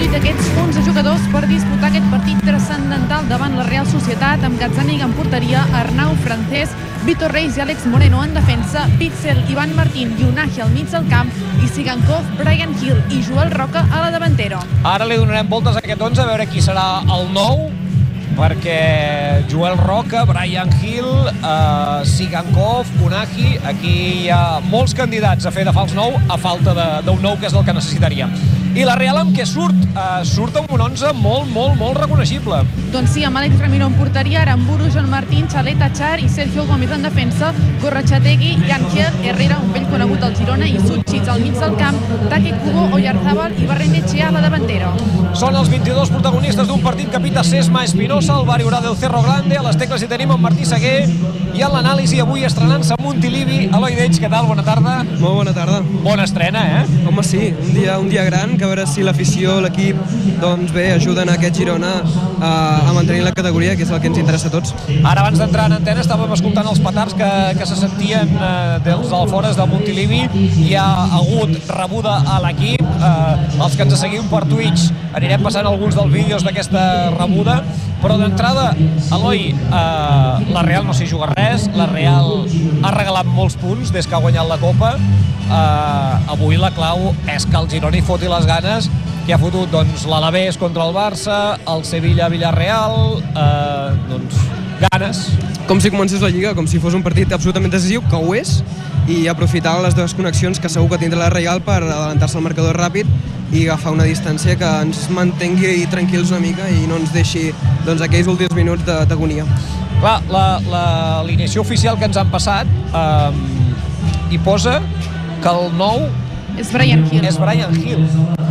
explica aquests 11 jugadors per disputar aquest partit transcendental davant la Real Societat, amb Gazzaniga en porteria, Arnau, Francesc, Vitor Reis i Àlex Moreno en defensa, Pixel, Ivan Martín i Unahi al mig del camp i Sigankov, Brian Hill i Joel Roca a la davantera. Ara li donarem voltes a aquest 11 a veure qui serà el nou, perquè Joel Roca, Brian Hill, Sigankov, Unahi, aquí hi ha molts candidats a fer de fals nou a falta d'un nou, que és el que necessitaríem. I la Real amb què surt? Surt amb un 11 molt reconeixible. Doncs sí, amb Àlex Ramiro en porteria, Aramburu, Joan Martín, Xalet Achar i Sergio Gómez en defensa, Gorrachategui, Ángel Herrera, un vell conegut al Girona, i Suchitz al mig del camp, Take Kubo, Oyarzábal i Barrenetxea a la davantera. Són els 22 protagonistes d'un partit que pita Sesma Espinosa, el Bari Orà del Cerro Grande. A les tecles hi tenim en Martí Seguer i en l'anàlisi avui estrenant-se a Montilivi. Eloi Deix, què tal? Bona tarda. Molt bona tarda. Bona estrena, Home, sí, un dia gran, que a veure si l'afició, l'equip, doncs bé, ajuden a aquest Girona a mantenir la categoria, que és el que ens interessa a tots. Ara, abans d'entrar en antena, estàvem escoltant els petards que se sentien dels alfores de Montilivi. Hi ha hagut rebuda a l'equip. Els que ens seguim per Twitch anirem passant alguns dels vídeos d'aquesta rebuda, però d'entrada, Eloi, la Real no s'hi juga res, la Real ha regalat molts punts des que ha guanyat la Copa. Avui la clau és que el Girona hi foti les ganes que ha fotut l'Alavés contra el Barça, el Sevilla-Villarreal, ganes. Com si comencés la Lliga, com si fos un partit absolutament decisiu, que ho és, i aprofitar les desconnexions que segur que tindrà la Real per adelantar-se al marcador ràpid i agafar una distància que ens mantengui tranquils una mica i no ens deixi aquells últims minuts d'agonia. Clar, l'alineació oficial que ens han passat hi posa que el nou és Brian Hill.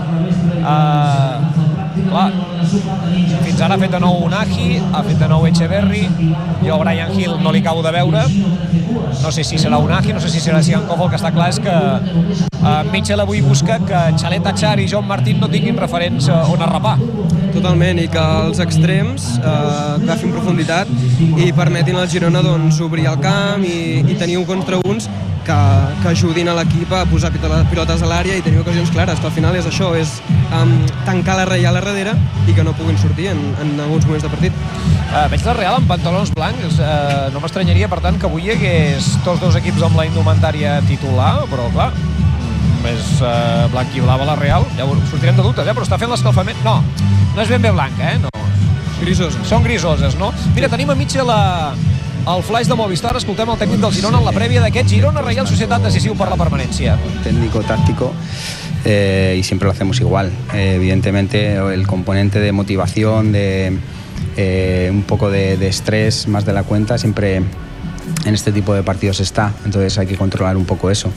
Clar, fins ara ha fet de nou Unahi, ha fet de nou Echeverri. Jo a Brian Hill no li acabo de veure. No sé si serà Unahi, no sé si serà Sigankov. El que està clar és que Mitchell avui busca que Xalet Achar i Joan Martín no tinguin referents on arrapar. Totalment, i que els extrems agafin profunditat i permetin al Girona obrir el camp i tenir un contra uns que ajudin a l'equip a posar pilotes a l'àrea i tenir ocasions clares, que al final és això, és tancar la Real a darrere i que no puguin sortir en alguns moments de partit. Veig la Real amb pantalons blancs, no m'estranyaria per tant que avui hi hagués tots dos equips amb la indumentària titular, però clar, és blanc i blava la Real, ja sortirem de dubtes, però està fent l'escalfament. No és ben bé blanca, no. Grisoses. Són grisoses, no? Mira, tenim a Mitchell al flash de Movistar, escoltem el tècnic del Girona en la prèvia d'aquest Girona Real Societat decisiu per la permanència. Técnico, táctico, y siempre lo hacemos igual. Evidentemente el componente de motivación, de un poco de estrés más de la cuenta, siempre en este tipo de partidos está, entonces hay que controlar un poco eso.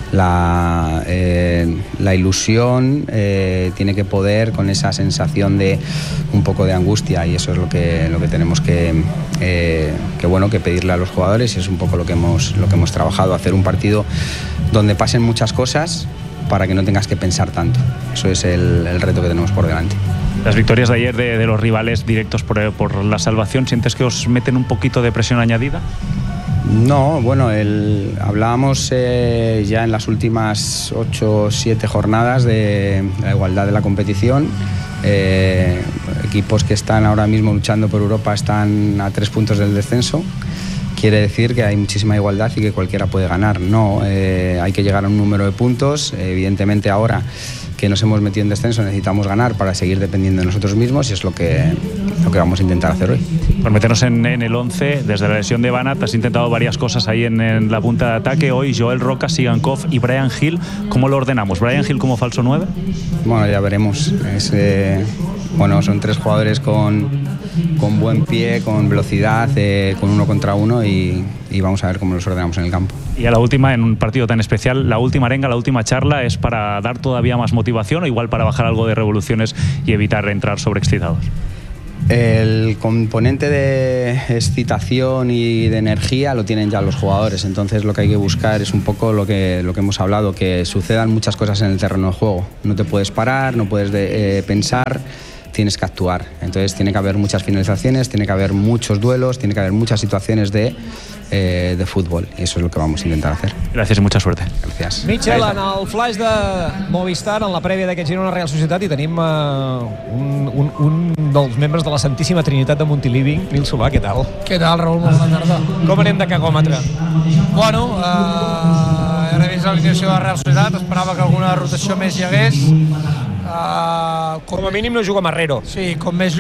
La ilusión tiene que poder con esa sensación de un poco de angustia, y eso es lo que tenemos que pedirle a los jugadores, y es un poco lo que hemos trabajado, hacer un partido donde pasen muchas cosas para que no tengas que pensar tanto. Eso es el reto que tenemos por delante. Las victorias de ayer de los rivales directos por la salvación, ¿sientes que os meten un poquito de presión añadida? No, bueno, hablábamos ya en las últimas 8 o 7 jornadas de la igualdad de la competición. Equipos que están ahora mismo luchando por Europa están a 3 puntos del descenso. Quiere decir que hay muchísima igualdad y que cualquiera puede ganar. No, hay que llegar a un número de puntos. Evidentemente ahora que nos hemos metido en descenso necesitamos ganar para seguir dependiendo de nosotros mismos, y es lo que vamos a intentar hacer hoy. Por meternos en el 11, desde la lesión de Banat has intentado varias cosas ahí en la punta de ataque. Hoy Joel Roca, Sigankov y Brian Hill. ¿Cómo lo ordenamos? ¿Brian Hill como falso 9? Bueno, ya veremos. Son 3 jugadores con buen pie, con velocidad, con 1 contra 1, y vamos a ver cómo los ordenamos en el campo. Y a la última, en un partido tan especial, la última arenga, la última charla, ¿es para dar todavía más motivación o igual para bajar algo de revoluciones y evitar entrar sobreexcitados? El componente de excitación y de energía lo tienen ya los jugadores, entonces lo que hay que buscar es un poco lo que hemos hablado, que sucedan muchas cosas en el terreno de juego. No te puedes parar, no puedes pensar, tienes que actuar. Entonces tiene que haber muchas finalizaciones, tiene que haber muchos duelos, tiene que haber muchas situaciones de de fútbol, y eso es lo que vamos a intentar hacer. Gracias y mucha suerte. Gracias. Mitchell, en el flash de Movistar, en la prèvia d'aquest Girona Real Societat, i tenim un dels membres de la Santíssima Trinitat de Montilivi, Nil Solà, què tal? Què tal, Raül? Molt bona tarda. Com anem de cagòmetre? Bueno, ara vist l'alineació de la Real Societat, esperava que alguna rotació més hi hagués. Com a mínim no juga Marrero. Sí, com més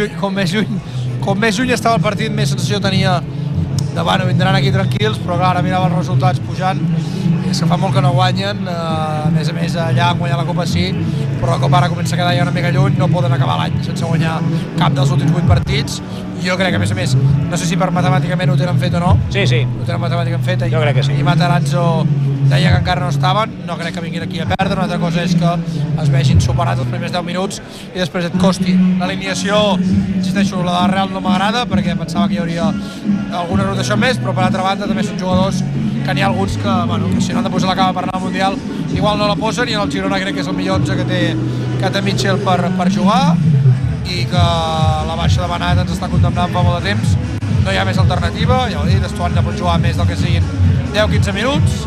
lluny estava el partit, més sensació tenia de, bueno, vindran aquí tranquils, però clar, ara mirava els resultats pujant, i és que fa molt que no guanyen, a més allà han guanyat la Copa sí, però la Copa ara comença a quedar ja una mica lluny, no poden acabar l'any sense guanyar cap dels últims 8 partits. Jo crec que, a més, no sé si per matemàticament ho tenen fet o no. Sí. Ho tenen matemàticament fet. Jo crec que sí. I Matarazzo deia que encara no estaven, no crec que vinguin aquí a perdre. Una altra cosa és que es vegin superats els primers 10 minuts i després et costi. L'alineació, insisteixo, la de Real no m'agrada perquè pensava que hi hauria alguna rotació més, però per altra banda també són jugadors que n'hi ha alguns que, bueno, que si no han de posar la cama per anar al Mundial igual no la posen, i en el Girona crec que és el millor 11 que té Mitchell per jugar, i que la baixa de Banat ens està condemnant fa molt de temps. No hi ha més alternativa, ja ho he dit, Estuanda pot jugar més del que siguin 10-15 minuts,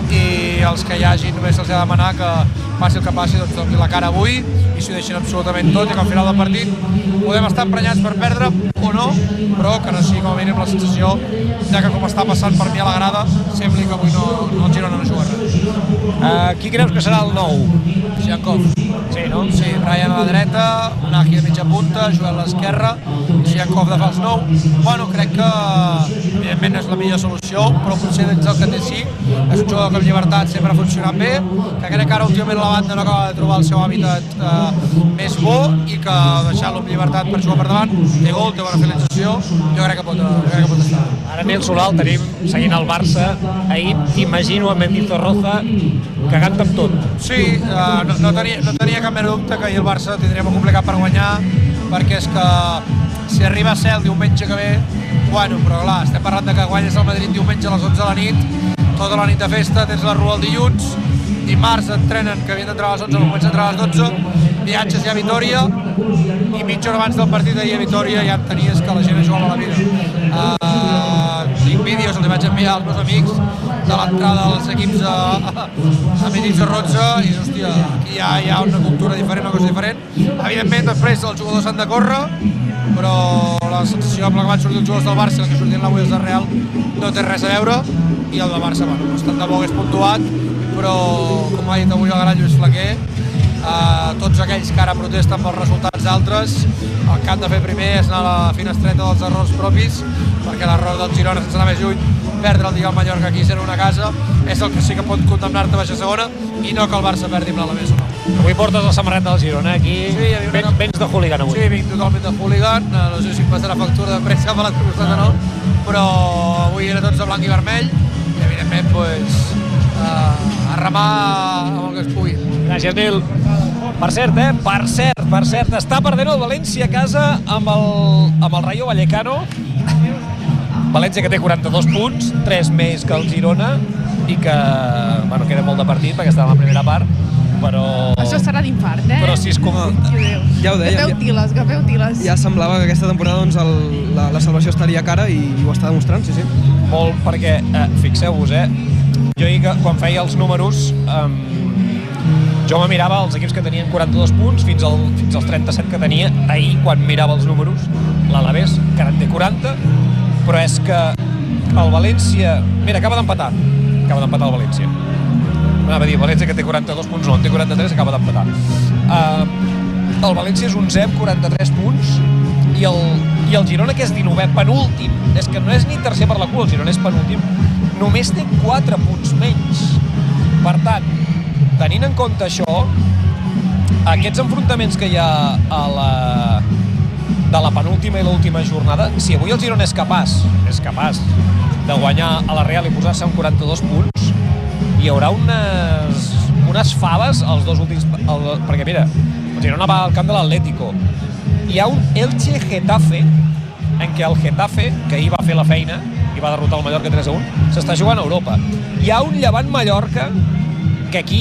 i els que hi hagi només se'ls ha de demanar que passi el que passi, doncs donin la cara avui i s'ho deixin absolutament tot, i que al final del partit podem estar emprenyats per perdre o no, però que no sigui com a mínim la sensació de que, com està passant per mi a la grada, sembli que avui el Girona no juga res. Qui creus que serà el nou? Siankov. Sí, no? Sí, Brian a la dreta, Nagy de mitja punta, Joel a l'esquerra, Siankov de fals 9. Bueno, crec que evidentment no és la millor solució, però potser dins del que té sí, és un jugador que amb llibertat sempre ha funcionat bé, que crec que ara últimament la banda no acaba de trobar el seu hàbitat més bo, i que deixar-lo amb llibertat per jugar per davant, té gol, té bona finalització, jo crec que pot estar. Ara Nil Solà el tenim seguint el Barça. Ahir t'imagino amb Mendizorroza cagant amb tot. Sí, no tenia cap mena dubte que ahir el Barça tindria molt complicat per guanyar, perquè és que si arriba a ser el diumenge que ve, bueno, però clar, estem parlant de que guanyes el Madrid diumenge a les 11 de la nit, tota la nit de festa, tens la Rua el dilluns, dimarts entrenen, que havien d'entrar a les 11, no comença a entrar a les 12, viatges ja a Vitòria, i mitja hora abans del partit d'ahir a Vitòria ja entenies que la gent es jugava la vida. Tinc vídeos, els vaig enviar als meus amics de l'entrada dels equips a Mendizorroza, i hòstia, aquí hi ha una cultura diferent, una cosa diferent. Evidentment, després els jugadors s'han de córrer, però la sensació amb la que van sortir els jugadors del Barça, que sortien avui els de Real, no té res a veure, i el de Barça, bueno, bastant de bo hagués puntuat, però, com ha dit avui el gran Lluís Flaquer, tots aquells que ara protesten pels resultats altres, el que han de fer primer és anar a la finestreta dels errors propis, perquè l'error del Girona, sense anar més lluny, perdre el dia al Mallorca aquí 0-1 a casa, és el que sí que pot condemnar-te a baixar segona, i no que el Barça perdi amb l'Alavés o no. Avui portes la samarreta del Girona, aquí sí, vens de hooligan avui. Sí, vinc totalment de hooligan, no sé si em passarà factura de premsa per l'altre costat o no, però avui era tots de blanc i vermell, i evidentment, pues, a remar amb el que es pugui. Gràcies, Nil. Per cert, està perdent el València a casa amb el Rayo Vallecano. València que té 42 punts, 3 més que el Girona, i que, bueno, queda molt de partit perquè està en la primera part, però... Això serà d'infart, eh? Però si és com... Ja ho deia. Agafeu tiles. Ja semblava que aquesta temporada doncs, la salvació estaria cara, i ho està demostrant, sí. Molt, perquè, fixeu-vos, jo ahir, quan feia els números, jo me mirava els equips que tenien 42 punts fins als 37 que tenia ahir, quan mirava els números. L'Alavés, que ara en té 40, però és que el València... Mira, acaba d'empatar el València. Anava a dir, València que té 42 punts, no, en té 43, acaba d'empatar. El València és 11è amb 43 punts, i el Girona, que és 19è, penúltim, és que no és ni tercer per la cua, el Girona és penúltim, només té 4 punts menys. Per tant, tenint en compte això, aquests enfrontaments que hi ha de la penúltima i l'última jornada, si avui el Girona és capaç de guanyar a la Real i posar-se amb 42 punts, hi haurà unes faves als dos últims... Perquè mira, el Girona va al camp de l'Atlético. Hi ha un Elche-Getafe, en què el Getafe, que ahir va fer la feina i va derrotar el Mallorca 3-1, s'està jugant a Europa. Hi ha un Llevant-Mallorca que aquí,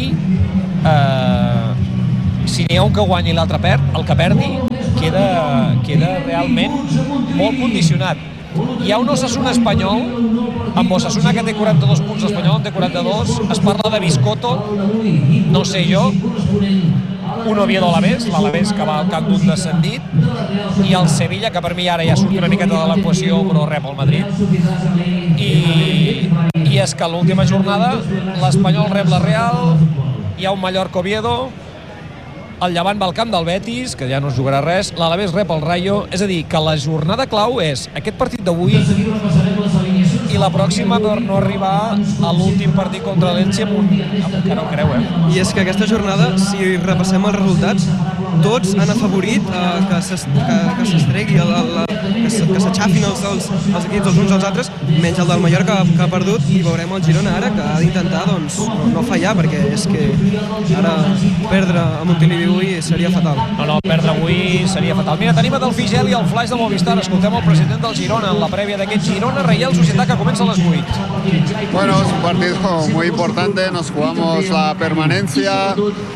si n'hi ha un que guanyi i l'altre perd, el que perdi queda realment molt condicionat. Hi ha un Osasuna espanyol, amb Osasuna que té 42 punts, l'Espanyol en té 42, es parla de Biscotto, no sé jo, un Oviedo l'Alavés que va al camp d'un descendit, i el Sevilla, que per mi ara ja surt una miqueta de l'equació, però rep el Madrid. I és que a l'última jornada l'Espanyol rep la Real, hi ha un Mallorca-Oviedo, el Llevant va al camp del Betis, que ja no es jugarà res, l'Alavés rep el Rayo, és a dir, que la jornada clau és aquest partit d'avui i la pròxima per no arribar a l'últim partit contra l'Elche amb un que no creu, I és que aquesta jornada, si repassem els resultats, tots han afavorit que s'estregui, que s'aixafin els equips els uns als altres, menys el del Mallorca que ha perdut, i veurem el Girona ara que ha d'intentar no fallar, perquè és que ara perdre a Montilivi avui seria fatal. No, perdre avui seria fatal. Mira, tenim a Delfigel i el flash de Movistar. Escoltem el president del Girona en la prèvia d'aquest Girona Reial Societat que comença a les 8. Bueno, es un partido muy importante, nos jugamos la permanencia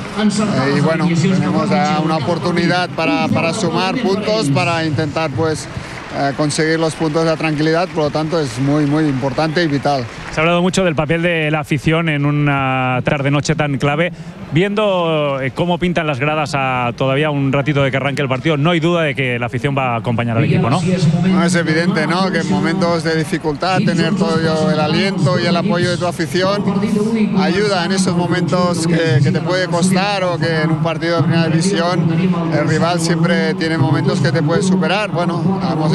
y bueno, tenemos una oportunidad para sumar puntos, para intentar pues conseguir los puntos de la tranquilidad, por lo tanto es muy importante y vital. Se ha hablado mucho del papel de la afición en una tarde-noche tan clave. Viendo cómo pintan las gradas a todavía un ratito de que arranque el partido, no hay duda de que la afición va a acompañar al equipo, ¿no? No, es evidente, ¿no?, que en momentos de dificultad tener todo el aliento y el apoyo de tu afición ayuda en esos momentos que te puede costar, o que en un partido de primera división el rival siempre tiene momentos que te puede superar. Bueno, vamos a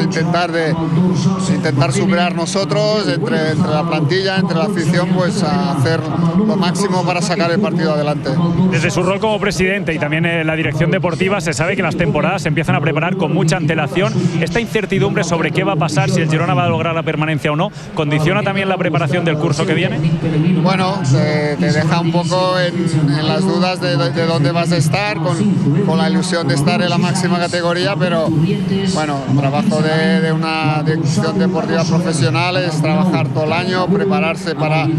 intentar superar nosotros, entre la plantilla, entre la afición, pues a hacer lo máximo para sacar el partido adelante. Desde su rol como presidente y también en la dirección deportiva, se sabe que las temporadas se empiezan a preparar con mucha antelación. Esta incertidumbre sobre qué va a pasar, si el Girona va a lograr la permanencia o no, ¿condiciona también la preparación del curso que viene? Bueno, te deja un poco en las dudas de dónde vas a estar, con la ilusión de estar en la máxima categoría, pero bueno, el trabajo de una dirección deportiva profesional es trabajar todo el año, prepararse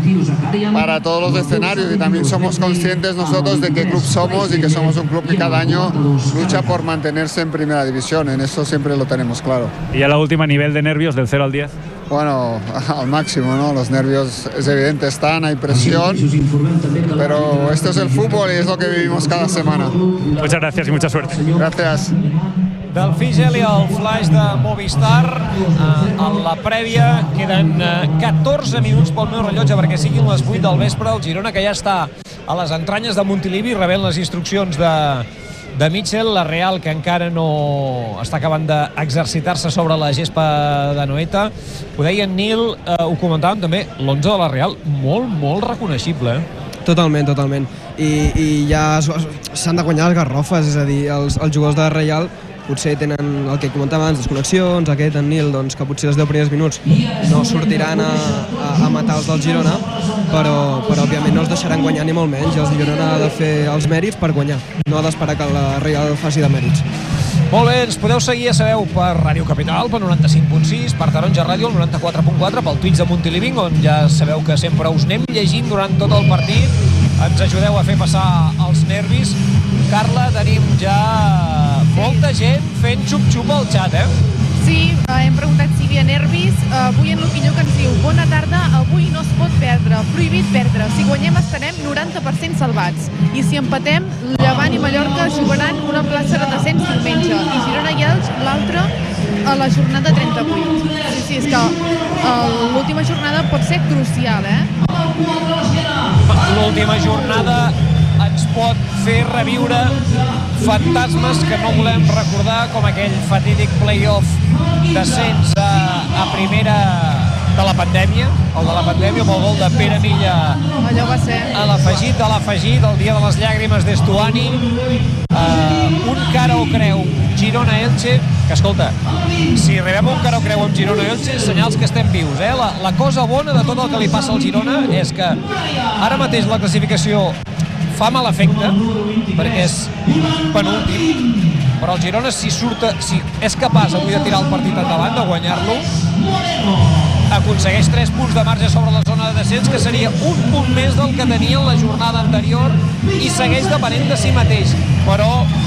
para todos los escenarios, y también somos conscientes nosotros de qué club somos y que somos un club que cada año lucha por mantenerse en primera división. En eso siempre lo tenemos claro. Y a la última, nivel de nervios del 0 al 10. Bueno, al máximo, ¿no? Los nervios, es evidente, están, hay presión, pero esto es el fútbol y es lo que vivimos cada semana. Muchas gracias y mucha suerte. Gracias. Del Figel i el flash de Movistar. En la prèvia queden 14 minuts pel meu rellotge perquè siguin les 8 del vespre. El Girona, que ja està a les entranyes de Montilivi, rebent les instruccions de Mitchell. La Real, que encara no està acabant d'exercitar-se sobre la gespa de Noeta. Ho deia en Nil, ho comentàvem també, l'11 de la Real molt reconeixible, Totalment. I ja s'han de guanyar les garrofes, és a dir, els jugadors de la Real potser tenen el que comentàvem abans, desconnexions, aquest en Nil, doncs, que potser els 10 primers minuts no sortiran a matar els del Girona, però òbviament no els deixaran guanyar ni molt menys, i els Girona ha de fer els mèrits per guanyar, no ha d'esperar que la Real faci de mèrits. Molt bé, ens podeu seguir, ja sabeu, per Ràdio Capital, per 95.6, per Taronja Ràdio, el 94.4, pel Twitch de Montilivi, on ja sabeu que sempre us anem llegint durant tot el partit. Ens ajudeu a fer passar els nervis. Carla, tenim ja molta gent fent xup-xup al xat, Sí, hem preguntat si hi havia nervis. Avui en l'opinió que ens diu: bona tarda, avui no es pot perdre, prohibit perdre. Si guanyem estarem 90% salvats. I si empatem, Llevant i Mallorca jugaran una plaça de descens diumenge. I Girona i Elx l'altra a la jornada 38. Sí, és que l'última jornada pot ser crucial, L'última jornada ens pot fer reviure fantasmes que no volem recordar, com aquell fatídic play-off descens a primera de la pandèmia, amb el gol de Pere Milla. Allò va ser... A l'afegit, el dia de les llàgrimes d'Estuani. Un cara o creu Girona-Elche, que escolta, si arribem a un cara o creu amb Girona-Elche, senyals que estem vius, La cosa bona de tot el que li passa al Girona és que ara mateix la classificació fa mal efecte, perquè és penúltim, però el Girona, si és capaç avui de tirar el partit endavant, de guanyar-lo, aconsegueix 3 punts de marge sobre la zona de descens, que seria un punt més del que tenia en la jornada anterior, i segueix depenent de si mateix. Però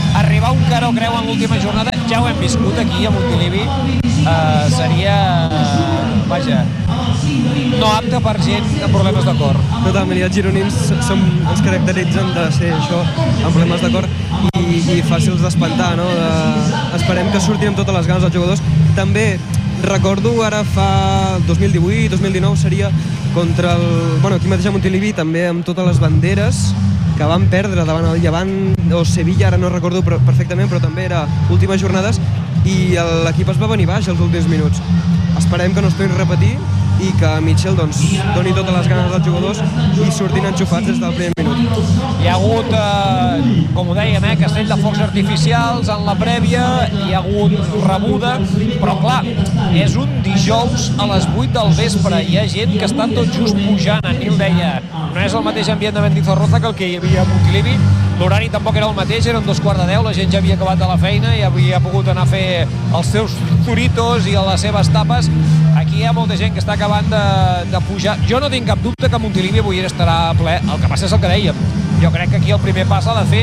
arribar a un caró creu en l'última jornada, ja ho hem viscut aquí a Montilivi, seria, vaja, no apte per gent amb problemes de cor. Totalment, i els gironins ens caracteritzen de ser això, amb problemes de cor i fàcils d'espantar, no? Esperem que surtin amb totes les ganes els jugadors. També recordo ara fa 2018, 2019 seria contra aquí mateix a Montilivi, també amb totes les banderes que van perdre davant el Llevant o Sevilla, ara no recordo perfectament, però també era últimes jornades i l'equip es va venir baix els últims minuts. Esperem que no es torni a repetir i que Mitchell doni totes les ganes als jugadors i surtin enxufats des del primer minut. Hi ha hagut, com ho dèiem, castell de focs artificials en la prèvia, hi ha hagut rebuda, però clar, és un dijous a les 8 del vespre, hi ha gent que està tot just pujant, en Nil deia, no és el mateix ambient de Mendizorroza que el que hi havia a Montilivi, l'horari tampoc era el mateix, eren 2:15, la gent ja havia acabat de la feina i havia pogut anar a fer els seus zuritos i les seves tapes. Aquí hi ha molta gent que està acabant de pujar. Jo no tinc cap dubte que Montilivi avui estarà ple, el que passa és el que dèiem. Jo crec que aquí el primer pas l'ha de fer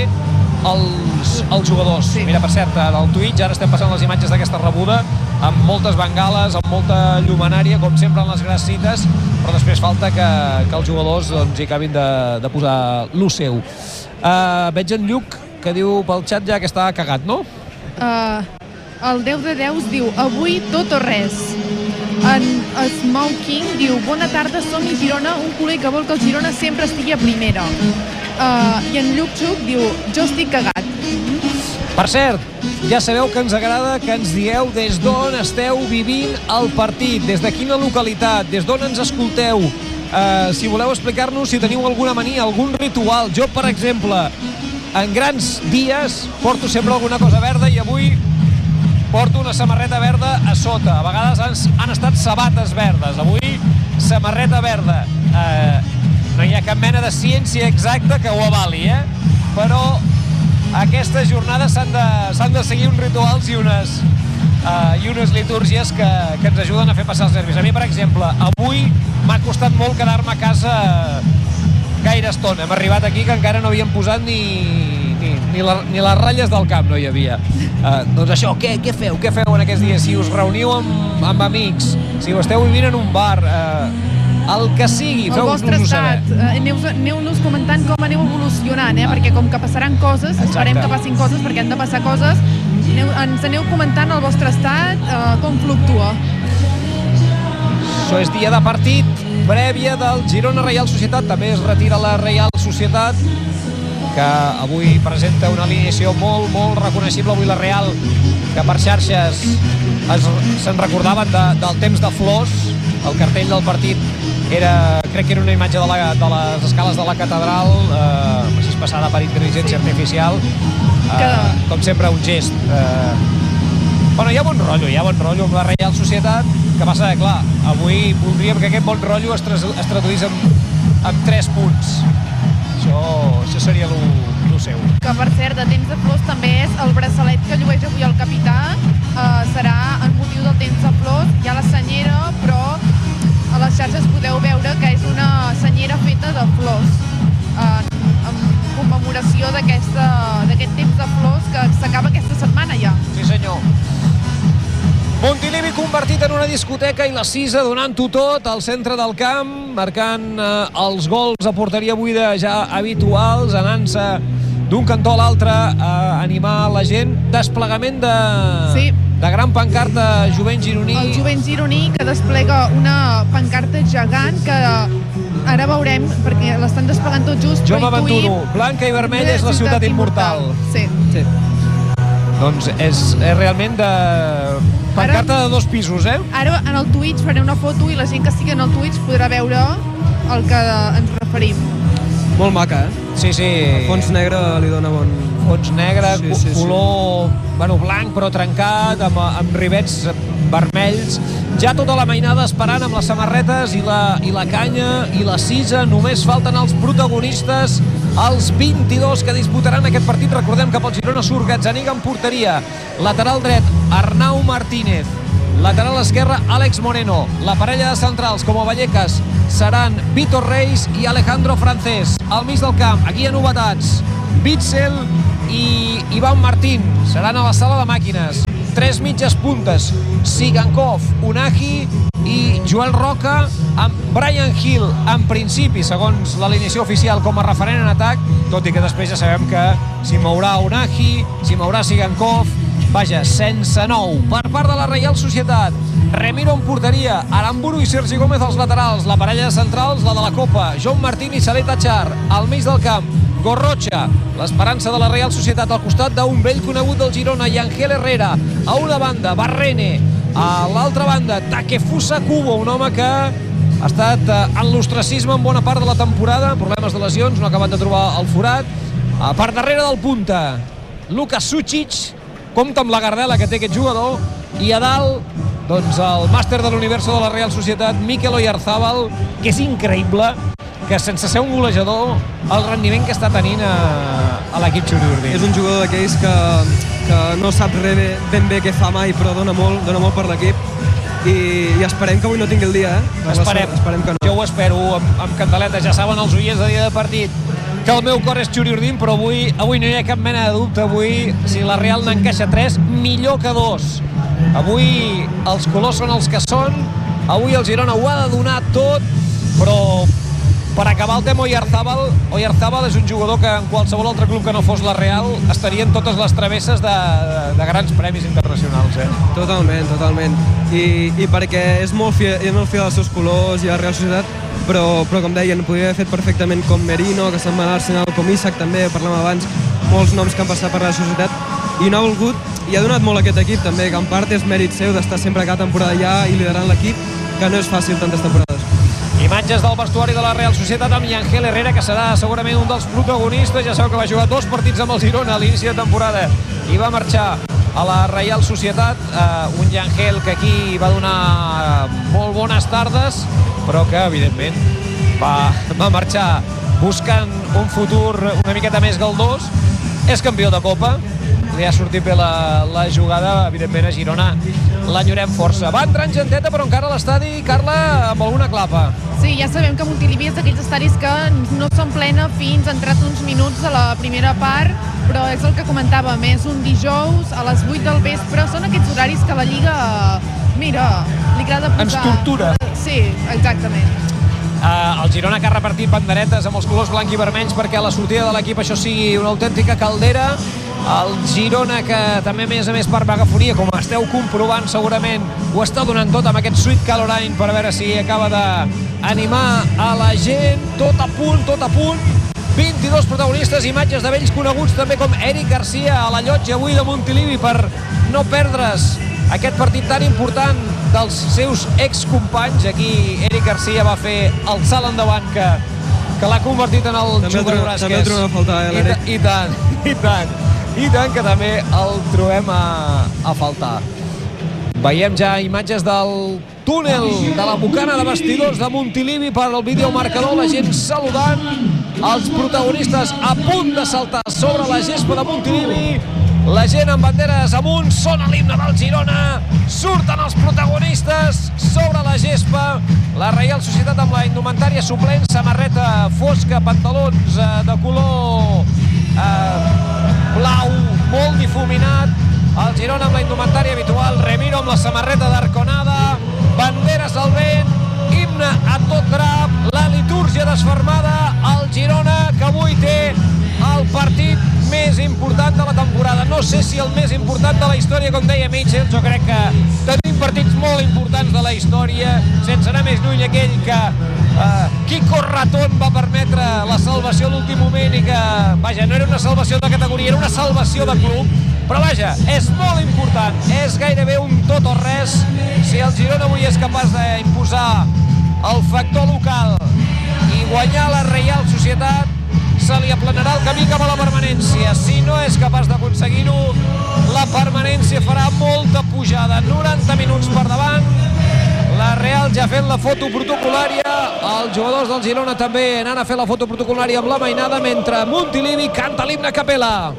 els jugadors. Sí. Mira, per cert, al Twitch ara estem passant les imatges d'aquesta rebuda amb moltes bengales, amb molta llumenària, com sempre en les grans cites, però després falta que els jugadors hi acabin de posar l'ús seu. Veig en Lluc que diu pel xat ja que està cagat, no? El 10 de 10 diu avui tot o res. En Smoking diu bona tarda, som-hi Girona, un culer que vol que el Girona sempre estigui a primera. I en Lluc Xuc diu jo estic cagat. Per cert, ja sabeu que ens agrada que ens dieu des d'on esteu vivint el partit, des de quina localitat, des d'on ens escolteu. Si voleu explicar-nos si teniu alguna mania, algun ritual. Jo, per exemple, en grans dies porto sempre alguna cosa verda i avui porto una samarreta verda a sota. A vegades han estat sabates verdes, avui samarreta verda. No hi ha cap mena de ciència exacta que ho avali, però aquestes jornades s'han de seguir uns rituals i unes litúrgies que ens ajuden a fer passar els nervis. A mi, per exemple, avui m'ha costat molt quedar-me a casa gaire estona. Hem arribat aquí que encara no havíem posat ni les ratlles del camp, no hi havia. Doncs això, què feu en aquests dies? Si us reuniu amb amics, si ho esteu vivint en un bar, el que sigui, feu-nos-ho saber. Aneu-nos comentant com aneu evolucionant, perquè com que passaran coses, esperem que passin coses, perquè han de passar coses, ens aneu comentant el vostre estat, com fluctua. Això és dia de partit, prèvia del Girona Reial Societat, també es retira la Reial Societat, que avui presenta una alineació molt, molt reconeixible. Avui la Real, que per xarxes se'n recordaven del temps de Flors, el cartell del partit crec que era una imatge de les escales de la catedral, així passada per intel·ligència artificial, com sempre un gest. Bueno, hi ha bon rotllo amb la Reial Societat, que passa que, clar, avui voldríem que aquest bon rotllo es traduís en 3 punts. Això seria el seu. Que, per cert, de temps de Flors també és el braçalet que llueix avui el capità, serà en motiu del temps de Flors. Hi ha la senyera, però a les xarxes podeu veure que és una senyera feta de flors, en commemoració d'aquest temps de Flors que s'acaba aquesta setmana ja. Sí, senyor. Montilivi convertit en una discoteca i la Cisa donant-ho tot al centre del camp, marcant els gols a porteria buida ja habituals, anant-se d'un cantó a l'altre a animar la gent. Desplegament de gran pancarta jovent gironí. El jovent gironí que desplega una pancarta gegant que ara veurem, perquè l'estan desplegant tot just. Jo m'aventuro, blanca i vermella és la ciutat immortal. Sí. Doncs és realment de pancarta de 2 pisos, Ara en el Twitch faré una foto i la gent que estigui en el Twitch podrà veure el que ens referim. Molt maca, Sí. El fons negre li dona bon... Fons negre, color blanc però trencat, amb rivets vermells. Ja tota la mainada esperant amb les samarretes i la canya i la Cisa. Només falten els protagonistes, els 22 que disputaran aquest partit. Recordem que pel Girona surt Gazzaniga en porteria. Lateral dret, Arnau Martínez. Lateral esquerre, Àlex Moreno. La parella de centrals, com a Vallecas, seran Vítor Reis i Alejandro Francés. Al mig del camp, aquí hi ha novetats. Witsel, i Ivan Martín seran a la sala de màquines. 3 mitges puntes, Sigankov, Unagi i Joel Roca, amb Brian Hill en principi, segons l'alineació oficial, com a referent en atac, tot i que després ja sabem que s'hi mourà Unagi, s'hi mourà Sigankov, vaja, sense nou. Per part de la Reial Societat, Remiro en porteria, Aramburu i Sergi Gómez als laterals, la parella de centrals, la de la Copa, John Martín i Saleta Char, al mig del camp, Gorrocha, l'esperança de la Reial Societat al costat d'un vell conegut del Girona, i Ángel Herrera. A una banda, Barrene. A l'altra banda, Takefusa Kubo, un home que ha estat en l'ostracisme en bona part de la temporada, problemes de lesions, no ha acabat de trobar el forat. Per darrere del punta, Luka Sucic, compta amb la gardela que té aquest jugador, i a dalt, doncs, el màster de l'Universo de la Real Societat, Mikel Oyarzábal, que és increïble que sense ser un golejador el rendiment que està tenint a l'equip Xuriurdí. És un jugador d'aquells que no sap ben bé què fa mai, però dona molt per l'equip, i esperem que avui no tingui el dia, Esperem que no. Jo ho espero amb candeleta. Ja saben els oients de dia de partit que el meu cor és Xuriurdí, però avui no hi ha cap mena de dubte. Avui, si la Real n'encaixa 3, millor que 2. Avui els colors són els que són, avui el Girona ho ha de donar tot, però per acabar el tema Oyarzábal és un jugador que en qualsevol altre club que no fos la Real estaria en totes les travesses de grans premis internacionals. Totalment. I perquè és molt fiel dels seus colors i a la Real Societat, però com deien, podria haver fet perfectament com Merino, que se'n va a l'Arsenal, com Isaac també, parlem abans, molts noms que han passat per la Societat, i no ha volgut, i ha donat molt a aquest equip també, que en part és mèrit seu d'estar sempre cada temporada allà i liderant l'equip, que no és fàcil tantes temporades. Imatges del vestuari de la Real Societat amb Ángel Herrera, que serà segurament un dels protagonistes. Ja sabeu que va jugar 2 partits amb el Girona a l'inici de temporada i va marxar a la Real Societat. Un Ángel que aquí va donar molt bones tardes, però que evidentment va marxar buscant un futur una miqueta més galdós. És campió de Copa, li ha sortit bé la jugada, evidentment a Girona l'enyorem força. Va entrar en genteta, però encara l'estadi, Carla, amb alguna clapa. Sí, ja sabem que Montilivi és d'aquells estadis que no s'emplena fins entrats uns minuts a la primera part, però és el que comentàvem, és un dijous a les 8 del vespre, són aquests horaris que la Lliga, mira, li agrada posar. Ens tortura. Sí, exactament. El Girona que ha repartit banderetes amb els colors blanc i vermells perquè a la sortida de l'equip això sigui una autèntica caldera. El Girona que també a més per megafonia, com esteu comprovant segurament, ho està donant tot amb aquest Sweet Caroline per veure si acaba d'animar a la gent. Tot a punt. 22 protagonistes, imatges de vells coneguts també com Eric Garcia a la llotja avui de Montilivi per no perdre's aquest partit tan important dels seus excompanys. Aquí Eric Garcia va fer el salt endavant que l'ha convertit en el jugador. També el trobem a faltar, l'Eric. I tant que també el trobem a faltar. Veiem ja imatges del túnel de la bocana de vestidors de Montilivi per al videomarcador, la gent saludant, els protagonistes a punt de saltar sobre la gespa de Montilivi, la gent amb banderes amunt, sona l'himne del Girona, surten els protagonistes sobre la gespa, la Reial Societat amb la indumentària suplent, samarreta fosca, pantalons de color blau, molt difuminat, el Girona amb la indumentària habitual, Remiro amb la samarreta d'Arconada, banderes al vent, himne a tot drap, la litúrgia desfermada, el Girona que avui té el partit més important de la temporada. No sé si el més important de la història, com deia Mitchell, jo crec que tenim partits molt importants de la història, sense anar més lluny aquell que Kiko Ratón va permetre la salvació a l'últim moment i que, vaja, no era una salvació de categoria, era una salvació de club, però vaja, és molt important, és gairebé un tot o res. Si el Girona avui és capaç d'imposar el factor local i guanyar la Reial Societat, se li aplanarà el camí cap a la permanència. Si no és capaç d'aconseguir-ho, la permanència farà molta pujada. 90 minuts per davant, la Real ja ha fet la foto protocolària, els jugadors del Girona també anant a fer la foto protocolària amb la mainada, mentre Montilivi canta l'himne a capella.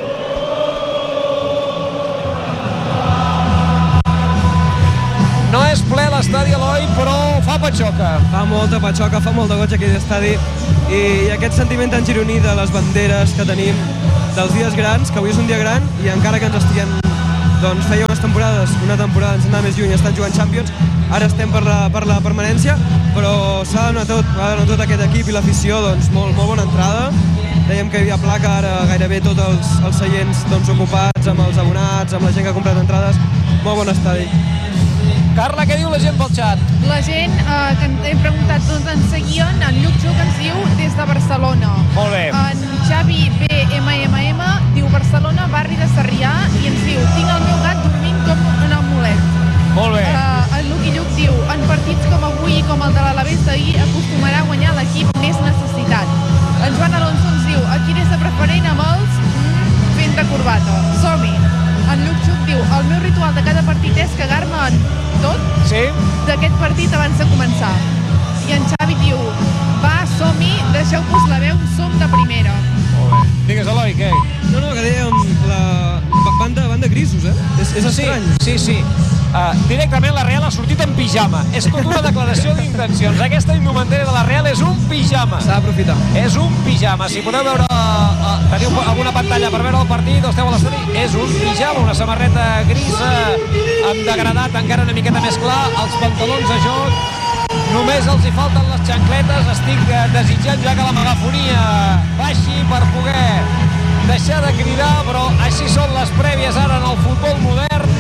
No és ple l'estadi, Eloi, però fa patxoca. Fa molta patxoca, fa molt de goig aquell estadi, i aquest sentiment tan gironí de les banderes que tenim, dels dies grans, que avui és un dia gran i encara que ens estiguem, doncs feia una temporada ens anava més lluny, estan jugant Champions, ara estem per la permanència, però s'ha de donar tot aquest equip i l'afició, doncs molt bona entrada. Dèiem que hi havia placa, ara gairebé tots els seients doncs, ocupats amb els abonats, amb la gent que ha comprat entrades, molt bon estadi. Carla, què diu la gent pel xat? La gent que hem preguntat doncs ens seguien, en Lluc Xuc ens diu des de Barcelona. Molt bé. En Xavi BMMM diu Barcelona, barri de Sarrià, i ens diu tinc el meu gat dormint com un amulet. Molt bé. En Luqui Lluc diu en partits com avui i com el de l'Alavés d'ahir acostumarà a guanyar l'equip més necessitat. En Joan Alonso ens diu a quin és de preferent amb els fent de corbata. Som-hi. En Lluc Xuc diu el meu ritual de cada partit és cagar-me en tot d'aquest partit abans de començar. I en Xavi diu va, som-hi, deixeu-vos la veu, som de primera. Molt bé. Digues, Eloi, què? No, que dèiem la banda grisos, És estrany. Sí. Directament la Real ha sortit en pijama. És tot una declaració d'intencions. Aquesta indumentària de la Real és un pijama. S'ha d'aprofitar. És un pijama. Si podeu veure, teniu alguna pantalla per veure el partit o esteu a l'estadi, és un pijama, una samarreta grisa amb degradat encara una miqueta més clar, els pantalons de joc, només els hi falten les xancletes. Estic desitjant ja que la megafonia baixi per poder deixar de cridar, però així són les prèvies ara en el futbol modern.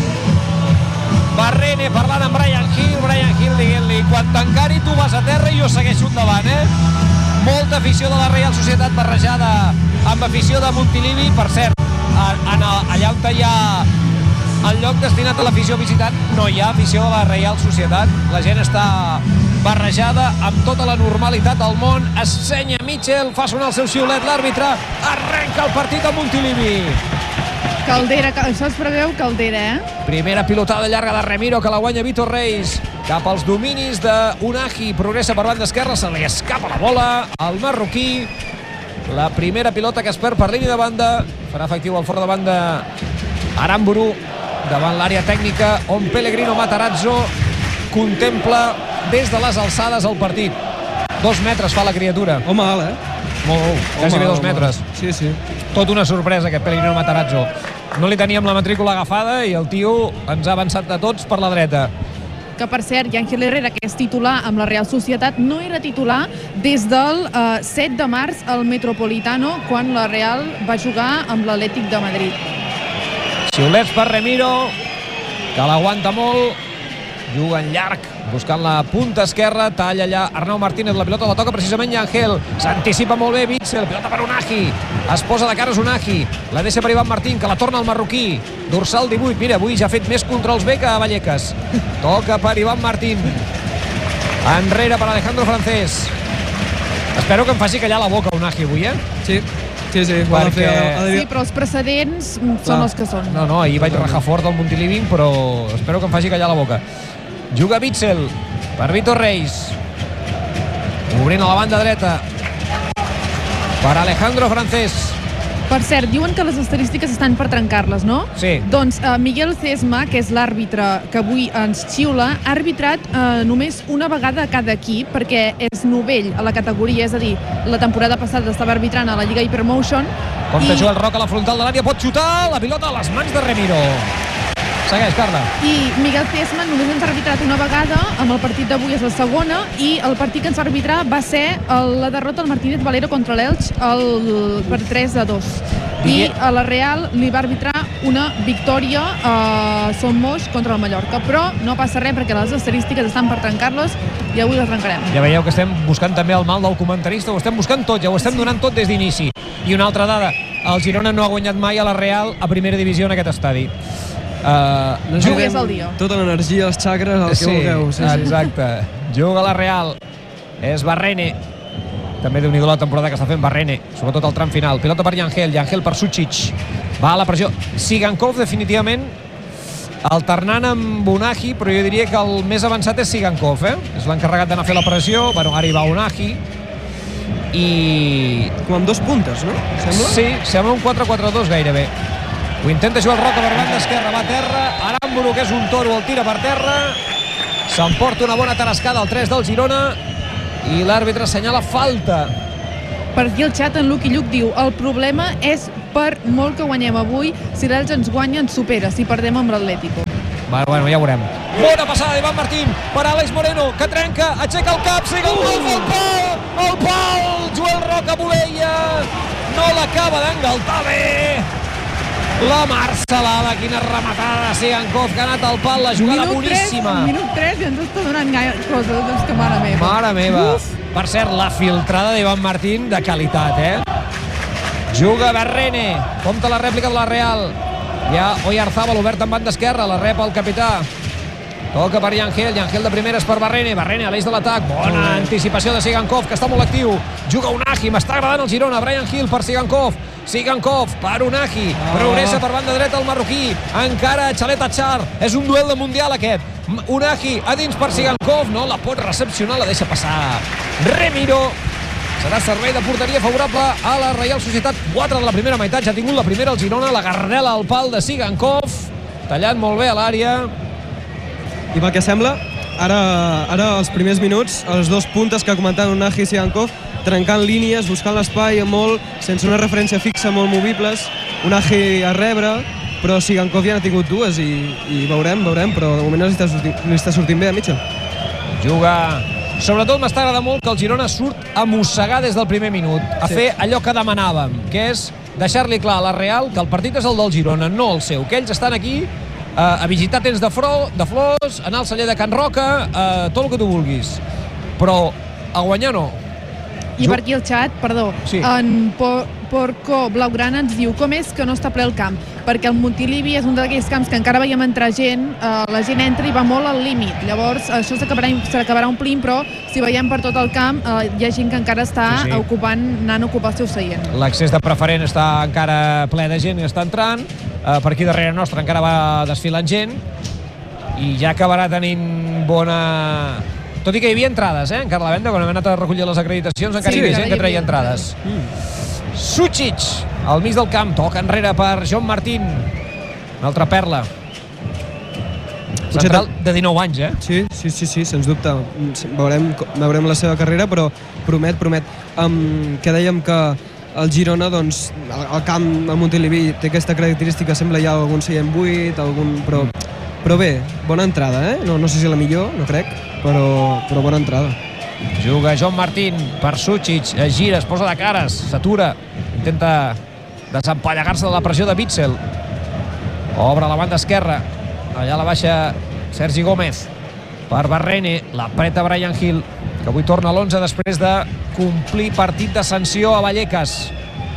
Barrene parlant amb Bryan Gil dient-li quan t'encari tu vas a terra i jo segueixo endavant, Molta afició de la Real Societat barrejada amb afició de Montilivi. Per cert, allà on hi ha el lloc destinat a l'afició visitant no hi ha afició de la Real Societat. La gent està barrejada amb tota la normalitat del món. Es senya Mitchell, fa sonar el seu xiulet l'àrbitre, arrenca el partit a Montilivi. Caldera, això es preveu Caldera, Primera pilotada llarga de Remiro, que la guanya Vitor Reis cap als dominis d'Unagi. Progressa per banda esquerra, se li escapa la bola al marroquí. La primera pilota que es perd per línia de banda. Farà efectiu el fora de banda Aramburu davant l'àrea tècnica on Pellegrino Matarazzo contempla des de les alçades el partit. 2 metres fa la criatura. Home alt, Molt, quasi bé 2 metres. Sí. Tot una sorpresa, aquest Pellegrino Matarazzo. No li teníem la matrícula agafada i el tio ens ha avançat de tots per la dreta. Que per cert, Ángel Herrera, que és titular amb la Real Societat, no era titular des del 7 de març al Metropolitano, quan la Real va jugar amb l'Atlètic de Madrid. Xiulets per Remiro, que l'aguanta molt, juga en llarg, buscant la punta esquerra, talla allà Arnau Martínez, la pilota la toca precisament Yangel, s'anticipa molt bé Witzel, pilota per Unagi, es posa de cares Unagi, la deixa per Iván Martín, que la torna al marroquí, dorsal 18, mira, avui ja ha fet més controls bé que Vallecas, toca per Iván Martín, enrere per Alejandro Francés, espero que em faci callar la boca Unagi avui, Sí, perquè... Sí, però els precedents són els que són. No, ahir vaig rajar fort al Montilivi, però espero que em faci callar la boca. Juga Witzel per Vitor Reis, obrint a la banda dreta per Alejandro Francés. Per cert, diuen que les estadístiques estan per trencar-les, no? Sí. Doncs Miguel Cesma, que és l'àrbitre que avui ens xiula, ha arbitrat només una vegada a cada equip, perquè és novell a la categoria, és a dir, la temporada passada estava arbitrant a la Lliga Hypermotion. Compte juga el Roc a la frontal de l'àrea, pot xutar, la pilota a les mans de Remiro. Segueix, Carla. I Miguel Cesma només ens ha arbitrat una vegada, amb el partit d'avui és la segona, i el partit que ens va arbitrar va ser la derrota del Martínez Valero contra l'Elx per 3-2. I a la Real li va arbitrar una victòria a Son Moix contra el Mallorca, però no passa res perquè les estadístiques estan per trencar-les i avui les trencarem. Ja veieu que estem buscant també el mal del comentarista, ho estem buscant tot, ja ho estem donant tot des d'inici. I una altra dada, el Girona no ha guanyat mai a la Real a primera divisió en aquest estadi. Jugués al dia. Tota l'energia, els xacres, el que vulgueu. Sí, exacte. Juga la Real. És Barrene. També déu-n'hi-do la temporada que està fent Barrene, sobretot al tram final. Pilota per Yangel per Sucic. Va a la pressió. Sigankov, definitivament, alternant amb Unagi, però jo diria que el més avançat és Sigankov, És l'encarregat d'anar a fer la pressió. Bueno, ara hi va Unagi. I... com amb 2 puntes, no? Sembla? Sí, sembla un 4-4-2 gairebé. Ho intenta jugar el Roca per banda esquerra, va a terra, Aramburu, que és un toro, el tira per terra, s'emporta una bona tarascada al 3 del Girona i l'àrbitre assenyala falta. Per aquí el xat en Luqui Lluc diu el problema és per molt que guanyem avui, si l'Elx ens guanya ens supera, si perdem amb l'Atlético. Bueno, ja veurem. Bona passada d'Ivan Martín per Àlex Moreno, que trenca, aixeca el cap, siga el gol, el pal! Joel Roca Boleia no l'acaba d'engaltar bé. La Marcelada, quina rematada de Sigankov, que ha anat al pal, la jugada boníssima. Minut 3 i ens està donant coses, doncs que mare meva. Mare meva. Per cert, la filtrada d'Ivan Martín de qualitat, Juga Barrene, compta la rèplica de la Real. Ja Oyarzábal obert en banda esquerra, la rep el capità. Toca per Yangel de primeres per Barrene a l'eix de l'atac, bona anticipació de Sigankov, que està molt actiu. Juga Unagi, m'està agradant el Girona. Bryan Gil per Sigankov per Unagi, progressa per banda dreta el marroquí, encara Xalet Achar, és un duel de mundial aquest. Unagi a dins per Sigankov, no la pot recepcionar, la deixa passar Remiro. Serà servei de porteria favorable a la Reial Societat. 4 de la primera meitat, ja ha tingut la primera el Girona, la gardela al pal de Sigankov, tallant molt bé a l'àrea. I pel que sembla, ara els primers minuts, els dos puntes que ha comentat Unagi i Sigankov, trencant línies, buscant l'espai molt, sense una referència fixa, molt movibles. Unagi a rebre, però Sigankov ja n'ha tingut dues i veurem, però de moment li està sortint bé a Mitchell. Juga. Sobretot m'està agradant molt que el Girona surt a mossegar des del primer minut, a fer allò que demanàvem, que és deixar-li clar a la Real que el partit és el del Girona, no el seu, que ells estan aquí a visitar temps de flors, anar al celler de Can Roca, tot el que tu vulguis, però a guanyar no. I per aquí el xat, perdó, sí. En Porco Blaugrana ens diu com és que no està ple el camp, perquè el Montilivi és un d'aquells camps que encara veiem entrar gent, la gent entra i va molt al límit, llavors això s'acabarà omplint, però si veiem per tot el camp hi ha gent que encara està anant a ocupar el seu seient. L'accés de preferent està encara ple de gent i està entrant, per aquí darrere nostre encara va desfilant gent i ja acabarà tenint bona... Tot i que hi havia entrades, encara a la venda, quan hem anat a recollir les acreditacions encara hi havia gent que treia entrades. Sucic, al mig del camp, toca enrere per John Martín, una altra perla. Central de 19 anys, Sí, sens dubte. Veurem la seva carrera, però promet. Que dèiem que el Girona, doncs, el camp, el Montilivi, té aquesta característica, sembla hi ha algun seient buit, però bé, bona entrada, No sé si la millor, no crec, però bona entrada. Juga John Martín per Sucic, es gira, es posa de cares, s'atura, intenta desempallegar-se de la pressió de Witsel. Obre la banda esquerra, allà la baixa Sergi Gómez per Barrene, l'apreta Bryan Gil, que avui torna a l'11 després de complir partit de sanció a Vallecas.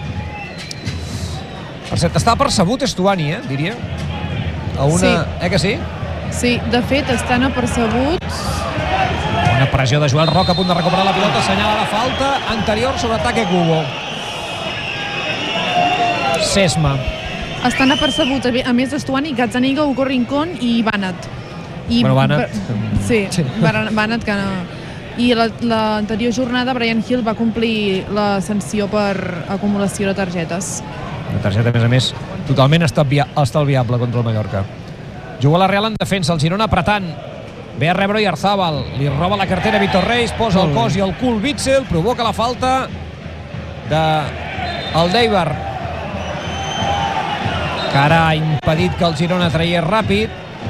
Per cert, està percebut Estuani, diria. Sí. Que sí? Sí, de fet, estan apercebuts. Una pressió de Joel Roca, a punt de recuperar la pilota, assenyala la falta anterior sobre ataque Cubo. Sesma. Estan apercebuts, a més d'Estuani, Gazzaniga, Hugo Rincón i Banat. Banat. Sí, Banat que no... I l'anterior jornada Bryan Gil va complir la sanció per acumulació de targetes. Una targeta, a més, totalment estalviable contra el Mallorca. Juga la Real en defensa, el Girona apretant. Ve a rebre Oyarzábal, li roba la cartera Víctor Reis, posa el cos i el cul Witsel, provoca la falta del Deibar, que ara ha impedit que el Girona tragués ràpid.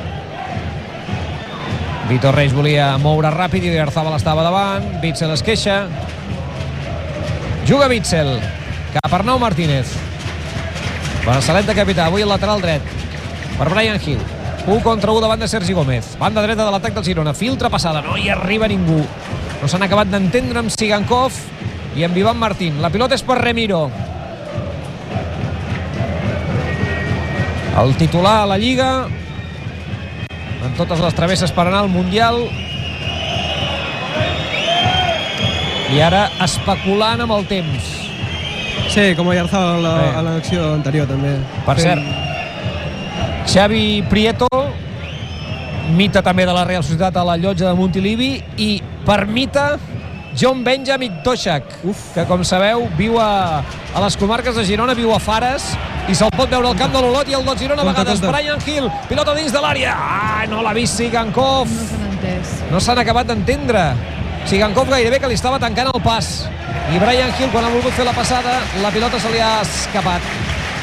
Víctor Reis volia moure ràpid i Oyarzábal estava davant. Witsel es queixa. Juga Witsel cap a Arnau Martínez. Barcelet de capità, avui el lateral dret per Bryan Gil. 1 contra 1 davant de Sergi Gómez. Banda dreta de l'atac del Girona. Filtra passada, no hi arriba ningú. No s'han acabat d'entendre amb Sigankov i amb Ivan Martín. La pilota és per Remiro. El titular a la Lliga, en totes les travesses per anar al Mundial. I ara especulant amb el temps. Sí, com Oyarzábal a l'acció anterior, també. Per cert, Xavi Prieto, mita també de la Real Societat a la llotja de Montilivi, i per mita John Benjamin Toshak, que com sabeu viu a les comarques de Girona, viu a Fares, i se'l pot veure al camp de l'Olot i el del Girona a vegades. Bryan Gil, pilota dins de l'àrea, no l'ha vist Sigankov, no s'han acabat d'entendre. Sigankov gairebé que li estava tancant el pas, i Bryan Gil, quan ha volgut fer la passada, la pilota se li ha escapat.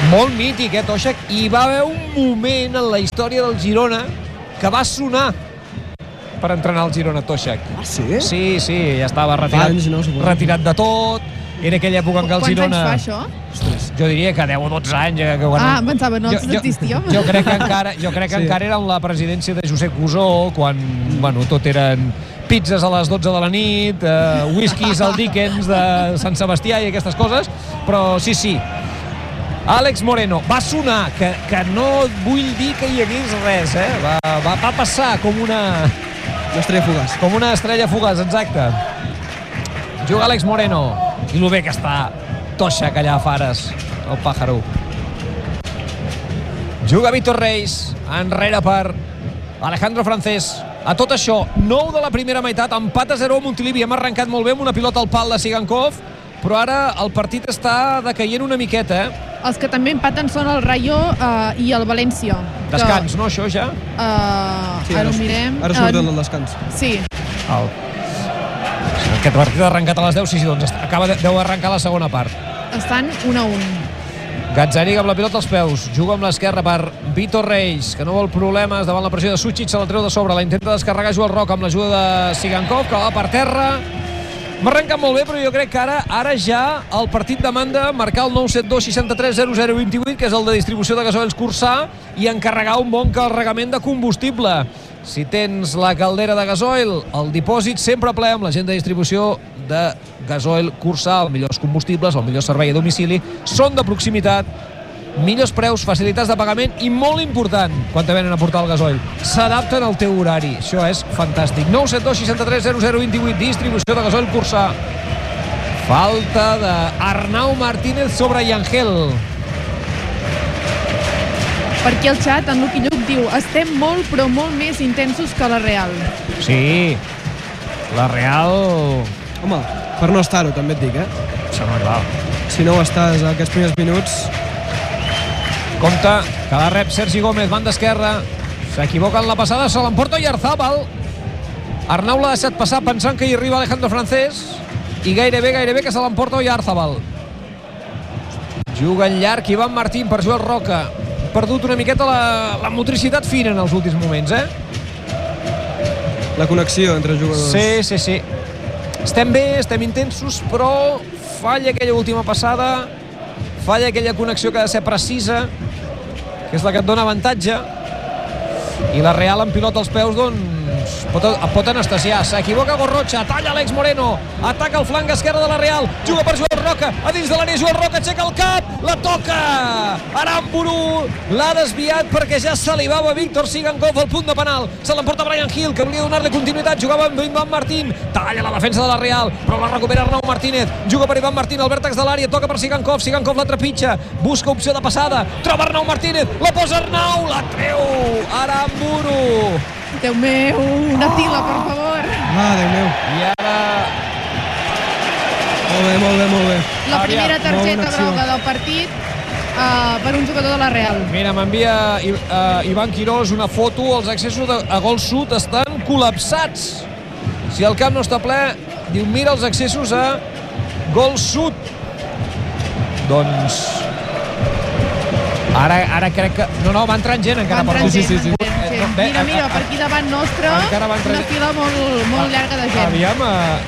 Molt mític, Toshak. I va haver un moment en la història del Girona que va sonar per entrenar el Girona, Toshak. Ah, sí? Sí, ja estava retirat, retirat de tot. Era aquella època en què el Girona... Quants anys fa això? Jo diria que 10 o 12 anys. Em pensava, no existíem. Jo crec que encara era en la presidència de Josep Cusó, quan tot eren pizzas a les 12 de la nit, whiskies al Dickens de Sant Sebastià i aquestes coses, però sí. Àlex Moreno, va sonar, que no vull dir que hi hagués res, va passar com una estrella fugaç. Com una estrella fugaç, exacte. Juga Àlex Moreno, i lo bé que està Toshak allà a Fares, el pàjaro. Juga Víctor Reis, enrere per Alejandro Francés. A tot això, 9 de la primera meitat, empat a 0 a Montilivi. Hem arrencat molt bé amb una pilota al pal de Sigankov, però ara el partit està decaient una miqueta, Els que també empaten són el Rayo i el València. Descans, no, això ja? Ara ho mirem. Ara surt el descans. Sí. Aquest partit ha arrencat a les 10, sí, doncs deu arrencar la segona part. Estan 1-1. Gazzaniga amb la pilota als peus, juga amb l'esquerra per Víctor Reis, que no vol problemes davant la pressió de Sucic, se la treu de sobre, la intenta descarregar Joel Roca amb l'ajuda de Sigankov, que va per terra. M'ha arrencat molt bé, però jo crec que ara ja el partit demanda marcar el 972 63 0028, que és el de distribució de gasoils Cursà, i encarregar un bon carregament de combustible. Si tens la caldera de gasoil, el dipòsit sempre ple amb la gent de distribució de gasoil Cursà, els millors combustibles, el millor servei a domicili, són de proximitat, millors preus, facilitats de pagament i, molt important, quan te venen a portar el gasoil, s'adapten al teu horari. Això és fantàstic. 972 63 0028, distribució de gasoil Cursà. Falta d'Arnau Martínez sobre Yangel. Per aquí al xat, en Luqui Lluc diu: estem molt, però molt més intensos que la Real. Sí, la Real... Home, per no estar-ho, també et dic, Sembla clar. Si no ho estàs aquests primers minuts... Compte, que la rep Sergi Gómez, banda esquerra. S'equivoca en la passada, se l'emporta Oyarzábal. Arnau l'ha deixat passar pensant que hi arriba Alejandro Francés i gairebé que se l'emporta Oyarzábal. Juga en llarg Ivan Martín per Joel Roca. Perdut una miqueta la motricitat fina en els últims moments, La connexió entre jugadors. Sí. Estem bé, estem intensos, però falla aquella última passada, falla aquella connexió que ha de ser precisa, que és la que et dona avantatge, i la Real amb pilota als peus doncs pot anestesiar. S'equivoca Gorrocha, talla Àlex Moreno, ataca el flanc esquerre de la Real, juga per Joel Roca, a dins de l'àrea Joel Roca, aixeca el cap, la toca Aramburu, l'ha desviat perquè ja salivava Víctor Sigankov al punt de penal, se l'emporta Brian Hill, que volia donar-li continuïtat, jugava amb Ivan Martín, talla la defensa de la Real, però la recupera Arnau Martínez, juga per Ivan Martín al vèrtex de l'àrea, toca per Sigankov, Sigankov la trepitja, busca opció de passada, troba Arnau Martínez, la posa Arnau, la treu Aramburu. Déu meu, una tila, per favor. Déu meu. I ara... Molt bé. La primera targeta groga del partit per un jugador de la Real. Mira, m'envia Ivan Quirós una foto, els accessos a gol sud estan col·lapsats. Si el camp no està ple, diu, mira els accessos a gol sud. Doncs... Ara crec que... No, va entrant gent encara. Sí. Mira, per aquí davant nostre, una fila molt llarga de gent. Aviam,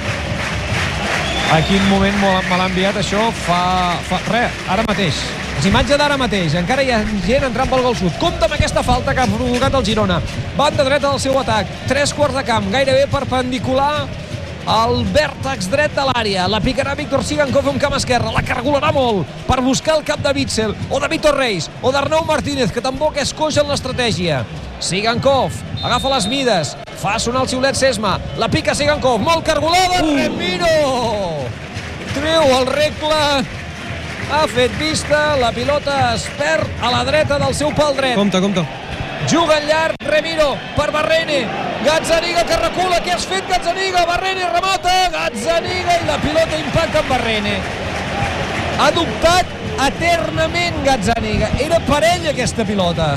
a quin moment me l'ha enviat això, ara mateix. És imatge d'ara mateix, encara hi ha gent entrant pel gol sud. Compte amb aquesta falta que ha provocat el Girona. Banda dreta del seu atac, 3/4 de camp, gairebé perpendicular al vèrtex dret de l'àrea. La picarà Víctor Sigankov amb camp esquerre, la cargolarà molt per buscar el cap de Witsel, o de Víctor Reis, o d'Arnau Martínez, que tampoc és coix en l'estratègia. Sigankov agafa les mides, fa sonar el xiulet Sesma, la pica Sigankov, molt cargolada, Remiro! Treu el regle, ha fet vista, la pilota es perd a la dreta del seu pal dret. Compte. Juga en llarg, Remiro, per Barrene, Gazzaniga que recula, què has fet Gazzaniga? Barrene remata, Gazzaniga i la pilota impacta amb Barrene. Ha dubtat eternament Gazzaniga, era per ell aquesta pilota.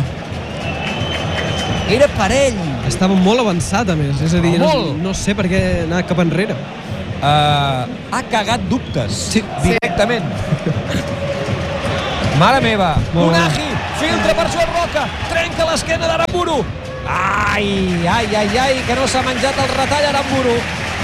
Era per ell. Estava molt avançat, a més, és a dir, no sé per què anar cap enrere. Ha cagat dubtes, directament. Mare meva, Unagi, filtra per Joel Roca, trenca l'esquena d'Aramburu. Ai, que no s'ha menjat el retall Aramburu.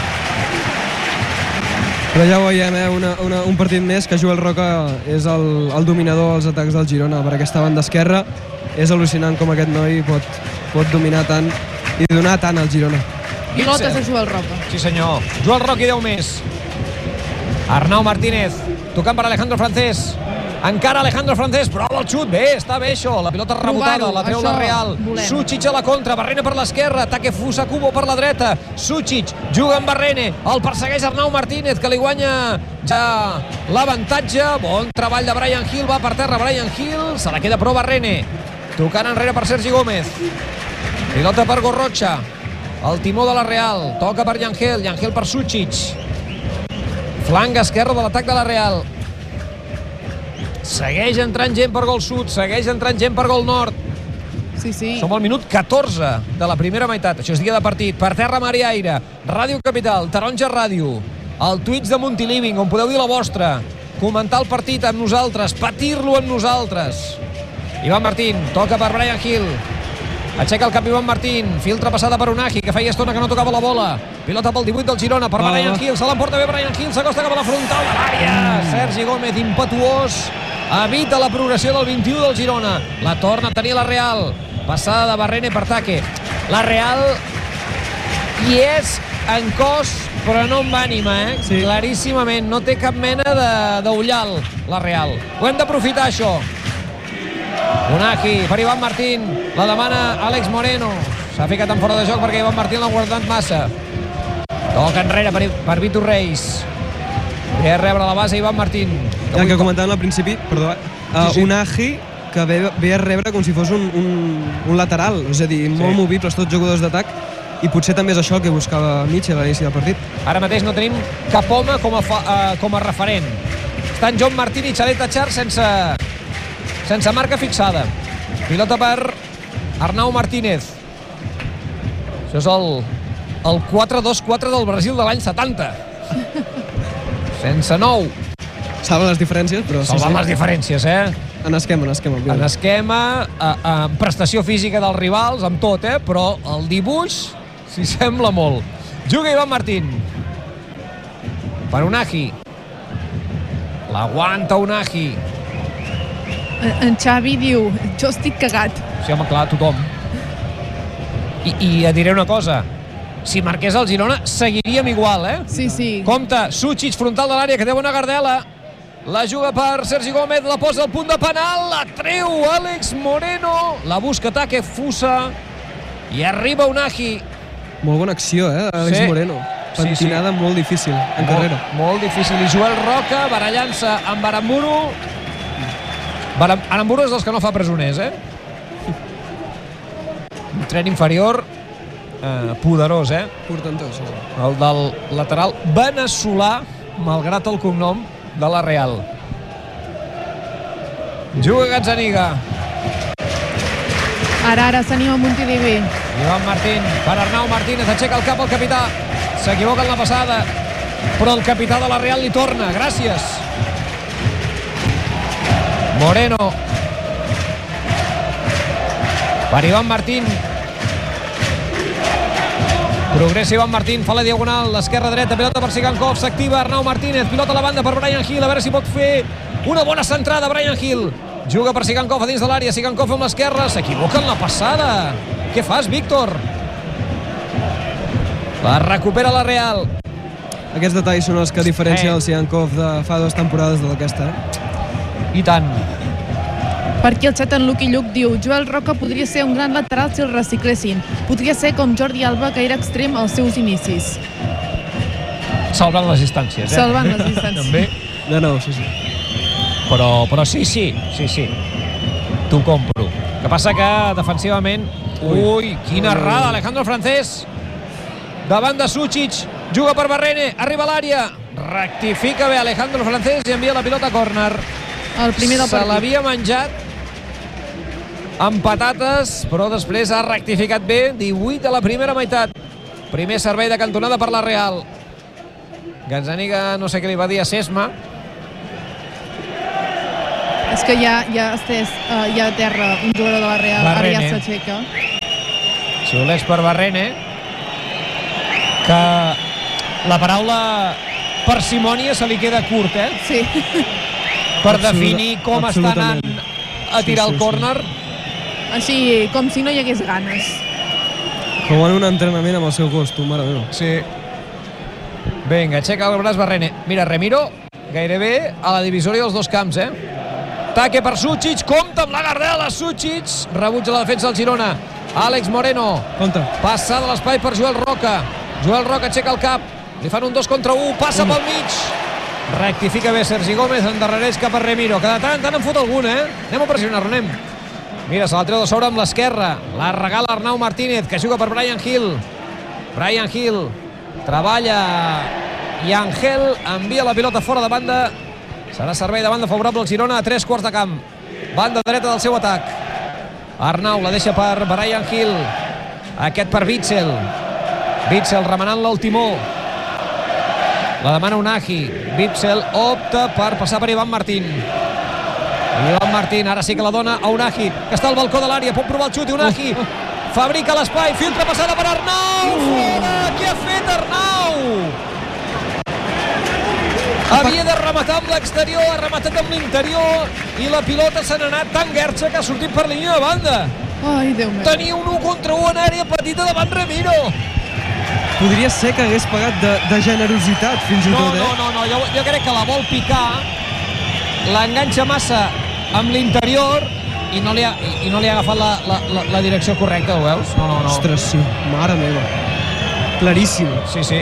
Però ja ho veiem, un partit més que Joel Roca és el dominador als atacs del Girona per aquesta banda esquerra. És al·lucinant com aquest noi pot dominar tant i donar tant al Girona. Pilotes de Joel Roca. Sí senyor, Joel Roca i 10 més. Arnau Martínez, tocant per Alejandro Francés. Encara Alejandro Francés, prova el xut, bé, està bé això, la pilota rebotada, la treu la Real. Sučić a la contra, Barrene per l'esquerra, Takefusa Kubo per la dreta, Sučić juga amb Barrene, el persegueix Arnau Martínez, que li guanya ja l'avantatge. Bon treball de Bryan Gil, va per terra Bryan Gil, se la queda però Barrene, tocant enrere per Sergi Gómez, pilota per Gorrocha, el timó de la Real, toca per Yangel per Sučić, flanc esquerre de l'atac de la Real. Segueix entrant gent per gol sud, segueix entrant gent per gol nord. Sí. Som al minut 14 de la primera meitat. Això és dia de partit. Per terra, Mariaire, Ràdio Capital, Taronja Ràdio, el Twitch de Multiliving, on podeu dir la vostra, comentar el partit amb nosaltres, patir-lo amb nosaltres. Ivan Martín, toca per Bryan Gil. Aixeca el cap Ivan Martín, filtra passada per Unagi, que feia estona que no tocava la bola. Pilota pel 18 del Girona, per Bryan Gil, se l'emporta bé Bryan Gil, s'acosta cap a la frontal de l'àrea. Sergi Gómez, impetuós, evita la progressió del 21 del Girona. La torna a tenir la Real. Passada de Barrene per Take. La Real hi és en cos, però no amb ànima, Sí. Claríssimament, no té cap mena d'ullal, la Real. Ho hem d'aprofitar, això. Unagi per Ivan Martín, la demana Àlex Moreno, s'ha ficat en fora de joc perquè Ivan Martín l'ha guardat massa. Toca enrere per Vitor Reis, ve a rebre la base Ivan Martín. El que comentàvem al principi, perdó, Sí. Unagi que ve a rebre com si fos un lateral, és a dir, molt movibles, tots jugadors d'atac, i potser també és això el que buscava Mitchell a l'inici del partit. Ara mateix no tenim cap home com a referent. Estan John Martín i Xalet Achar sense marca fixada. Pilota per Arnau Martínez. Això és el 4-2-4 del Brasil de l'any 70. Sense nou. Salven les diferències, però Salvant les diferències, En esquema. En esquema, en prestació física dels rivals, amb tot, però el dibuix s'hi sembla molt. Juga Ivan Martín. Per Unagi. L'aguanta Unagi. En Xavi diu, jo estic cagat. Sí, home, clar, tothom. I et diré una cosa. Si marqués el Girona, seguiríem igual, Sí. Compte, Sučić, frontal de l'àrea, que té bona Gardela. La juga per Sergi Gómez, la posa al punt de penal, la treu Àlex Moreno, la busca Takefusa i arriba Unagi. Molt bona acció, Àlex Moreno. Pentinada molt difícil en carrera. Molt difícil. I Joel Roca barallant-se amb Aramburu. Aramburu és dels que no fa presoners, Un tren inferior poderós, Portantós. El del lateral veneçolà, malgrat el cognom de la Real. Juga Gazzaniga. Ara s'anima Montilivi. Ivan Martín per Arnau Martínez, aixeca el cap al capità. S'equivoca en la passada, però el capità de la Real li torna. Gràcies. Moreno. Per Ivan Martín. Progressa Ivan Martín, fa la diagonal, l'esquerra-dreta, pilota per Sigankov, s'activa Arnau Martínez, pilota a la banda per Bryan Gil, a veure si pot fer una bona centrada Bryan Gil. Juga per Sigankov a dins de l'àrea, Sigankov amb l'esquerra, s'equivoca en la passada. Què fas, Víctor? La recupera la Real. Aquests detalls són els que diferencien el Sigankov de fa 2 temporades de d'aquesta. I tant. Per aquí el xat en Lucky Lluc diu, Joel Roca podria ser un gran lateral si el reciclessin. Podria ser com Jordi Alba, que era extrem als seus inicis. Salvant les distàncies, Salvant les distàncies. També. De nou, sí. Però sí. T'ho compro. El que passa que defensivament... Ui, quina errada, Alejandro Francés. Davant de Sučić, juga per Barrene, arriba a l'àrea. Rectifica bé Alejandro Francés i envia la pilota a córner. El primer del partit. Se l'havia menjat amb patates, però després ha rectificat bé. 18 a la primera meitat. Primer servei de cantonada per la Real. Gazzaniga no sé què li va dir a Sesma. És que ja a terra un jugador de la Real, ara ja s'aixeca. Xiulets per Barrene, que la paraula parsimònia se li queda curt, Sí. per definir com està anant a tirar el córner. Així, com si no hi hagués ganes. Com en un entrenament amb el seu costum, mare meva. Sí. Vinga, aixeca el braç Barrene. Mira, Remiro, gairebé a la divisòria dels dos camps, Taque per Sučić, compta amb la Gardela, Sučić, rebutja la defensa del Girona. Àlex Moreno, passa de l'espai per Joel Roca. Joel Roca aixeca el cap, li fan un 2 contra 1, passa pel mig. Rectifica bé Sergi Gómez, endarrereix cap a Remiro, que de tant en tant en fot algun, Anem a pressionar-lo, anem. Mira, se la treu de sobre amb l'esquerra, la regala Arnau Martínez, que juga per Brian Hill. Brian Hill treballa i Angel envia la pilota fora de banda. Serà servei de banda favorable al Girona a 3 quarts de camp. Banda dreta del seu atac. Arnau la deixa per Brian Hill. Aquest per Witsel. Witsel remenant-la al timó. La demana Unagi. Witsel opta per passar per Ivan Martín. Ivan Martín ara sí que la dona a Unagi, que està al balcó de l'àrea, pot provar el xut i Unagi fabrica l'espai, filtra passada per Arnau. Fora! Què ha fet Arnau? Havia de rematar amb l'exterior, ha rematat amb l'interior i la pilota se n'ha anat tan guerxa que ha sortit per línia de banda. Ai, Déu meu. Tenia un 1 contra 1 en àrea petita davant Remiro. Podria ser que hagués pagat de generositat fins i tot, No, jo crec que la vol picar, l'enganxa massa amb l'interior i no li ha agafat la direcció correcta, ho veus? No. Ostres, sí, mare meva. Claríssim. Sí.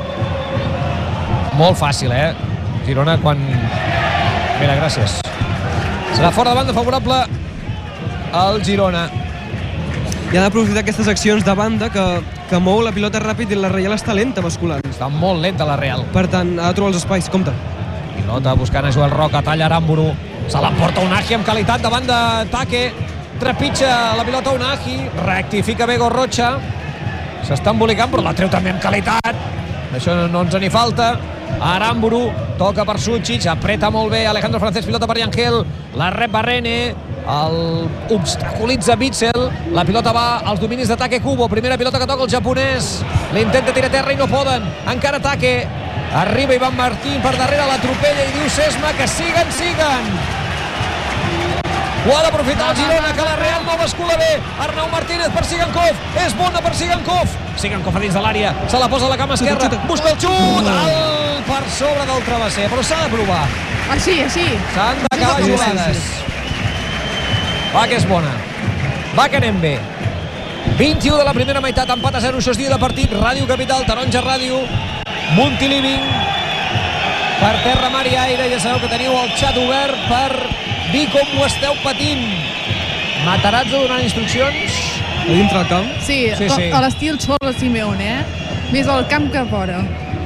Molt fàcil, Girona quan... Mira, gràcies. Serà fora de banda favorable al Girona. I ha d'aprofitar aquestes accions de banda que mou la pilota ràpid i la Real està lenta basculant. Està molt lenta la Real. Per tant, ha de trobar els espais, compte. Pilota buscant a Joel Roca, talla Aramburu. Se l'emporta Unagi amb qualitat davant de Taque. Trepitja la pilota Unagi. Rectifica Bego Rocha. S'està embolicant, però la treu també amb qualitat. Això no ens n'hi falta. Aramburu toca per Sučić, apreta molt bé Alejandro Francés, pilota per Angel, la rep Barrene, obstaculitza Witsel, la pilota va als dominis de Taque Kubo, primera pilota que toca el japonès, l'intenta tirar a terra i no poden, encara Taque, arriba Ivan Martín per darrere, l'atropella i diu Sesma que siguen. Ho ha d'aprofitar el Girona, que la Real no bascula bé. Arnau Martínez per Sigankov, és bona per Sigankov. Sigankov a dins de l'àrea, se la posa a la cama esquerra, busca el xut, per sobre del travesser, però s'ha de provar. Així. S'han d'acabar jugades. Va, que és bona. Va, que anem bé. 21 de la primera meitat, empat a 0, això és dia de partit. Ràdio Capital, Taronja Ràdio, Multiliving. Per terra, mar i aire, ja sabeu que teniu el xat obert per dir com ho esteu patint. Matarazzo donant instruccions. A dintre del camp? Sí. A l'estil Xolo Simeone, Més al camp que fora.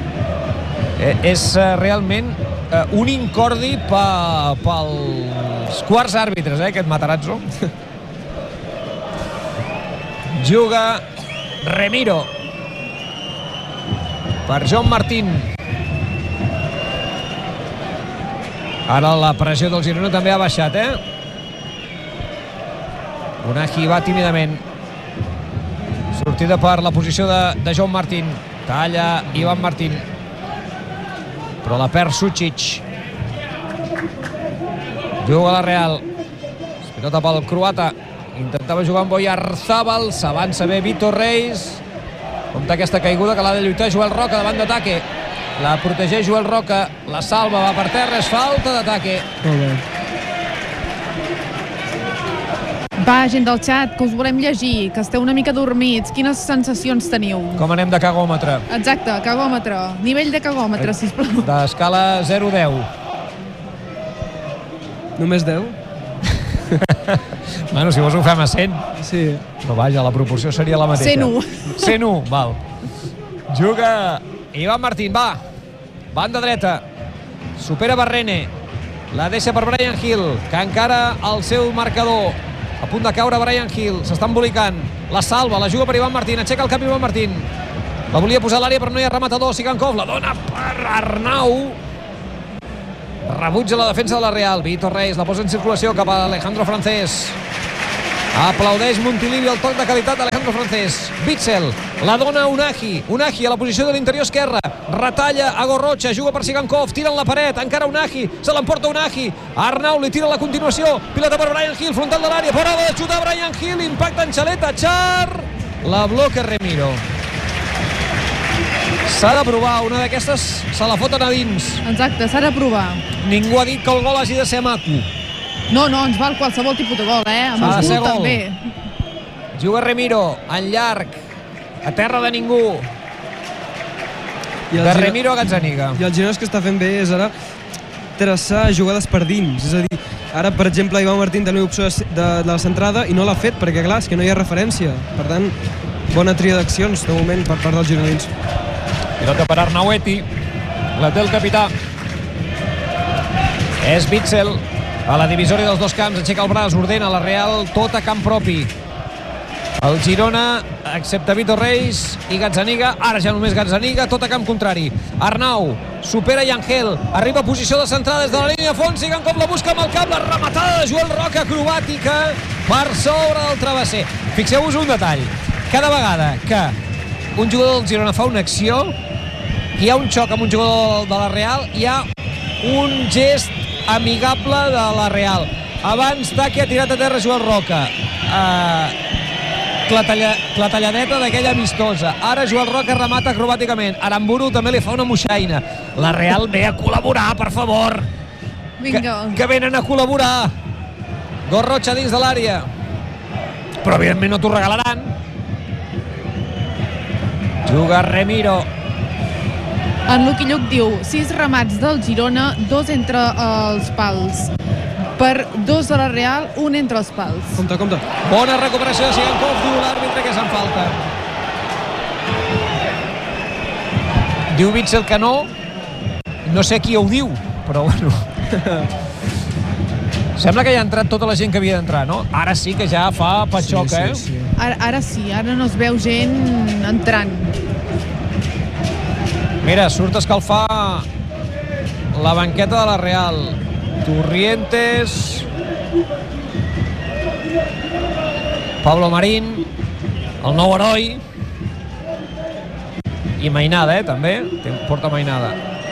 És realment un incordi pels quarts àrbitres, aquest Matarazzo. Juga Remiro per John Martín. Ara la pressió del Girona també ha baixat, Unagi va tímidament. Sortida per la posició de John Martín. Talla Ivan Martín. Però la perd Sučić. Juga la Real. Pilota pel croata. Intentava jugar amb Oyarzábal. S'avança bé Vitor Reis. Compte aquesta caiguda que l'ha de lluitar Joel Roca davant d'ataque. La protegeix Joel Roca. La salva, va per terra. És falta d'ataque. Molt bé. Va, gent del xat, que us volem llegir, que esteu una mica dormits. Quines sensacions teniu? Com anem de cagòmetre? Exacte, cagòmetre. Nivell de cagòmetre, sisplau. D'escala 0-10. Només 10? Bueno, si vols ho fem a 100. Sí. Però vaja, la proporció seria la mateixa. 101. 101, val. Juga Ivan Martín, va. Banda dreta. Supera Barrene. La deixa per Brian Hill, que encara al seu marcador. A punt de caure Brian Hill. S'està embolicant. La salva, la juga per Ivan Martín. Aixeca el cap Ivan Martín. La volia posar a l'àrea, però no hi ha rematador. Sigankov la dona per Arnau. Rebutja la defensa de la Real. Víctor Reis la posa en circulació cap a Alejandro Francés. Aplaudeix Montilivi el toc de qualitat d'Alejandro Francés. Witsel la dona a Unagi. Unagi a la posició de l'interior esquerra. Retalla a Gorrocha, juga per Sigankov, tira en la paret, encara Unagi, se l'emporta Unagi. Arnau li tira la continuació. Pilota per Brian Hill, frontal de l'àrea. Prova de xutar Brian Hill, impacta en xaleta. Char, la bloca Remiro. S'ha de provar, una d'aquestes se la foten a dins. Exacte, s'ha de provar. Ningú ha dit que el gol hagi de ser maco. No, ens val qualsevol tipus de gol, amb S'ha de el ser gol gol. també. Juga Remiro, en llarg, a terra de ningú. De Remiro a Gazzaniga. I el Girona que està fent bé és ara traçar jugades per dins. És a dir, ara, per exemple, Ivan Martín tenia l'opció de la centrada i no l'ha fet perquè, clar, és que no hi ha referència. Per tant, bona tria d'accions de moment per part dels gironins. Pilota per Arnaueti, la té el capità. És Witsel a la divisòria dels dos camps, aixeca el braç, ordena la Real tot a camp propi. El Girona, excepte Víctor Reis i Gazzaniga, ara ja només Gazzaniga, tot a camp contrari. Arnau supera Yangel, arriba a posició de centrada des de la línia de fons, Sigankov la busca amb el cap, la rematada de Joel Roca acrobàtica per sobre del travesser. Fixeu-vos un detall, cada vegada que un jugador del Girona fa una acció, hi ha un xoc amb un jugador de la Real, hi ha un gest amigable de la Real. Abans Taque ha tirat a terra Joel Roca, clatalladeta d'aquella amistosa. Ara Joel Roca remata acrobàticament. Aramburu també li fa una moixaina. La Real ve a col·laborar, per favor. Vinga. Que venen a col·laborar. Gorrocha dins de l'àrea. Però evidentment no t'ho regalaran. Juga Remiro. En Luqui Lluc diu 6 remats del Girona, 2 entre els pals. Per 2 de la Real, 1 entre els pals. Compte. Bona recuperació de Sigankov, diu l'àrbitre que se'n falta. Diu Witsel que no. No sé qui ho diu, però bueno. Sembla que ja ha entrat tota la gent que havia d'entrar, no? Ara sí que ja fa patxoc, sí. Ara sí, ara no es veu gent entrant. Mira, surt a escalfar la banqueta de la Real. Torrientes, Pablo Marín, el nou heroi, i Mainada, també, porta Mainada.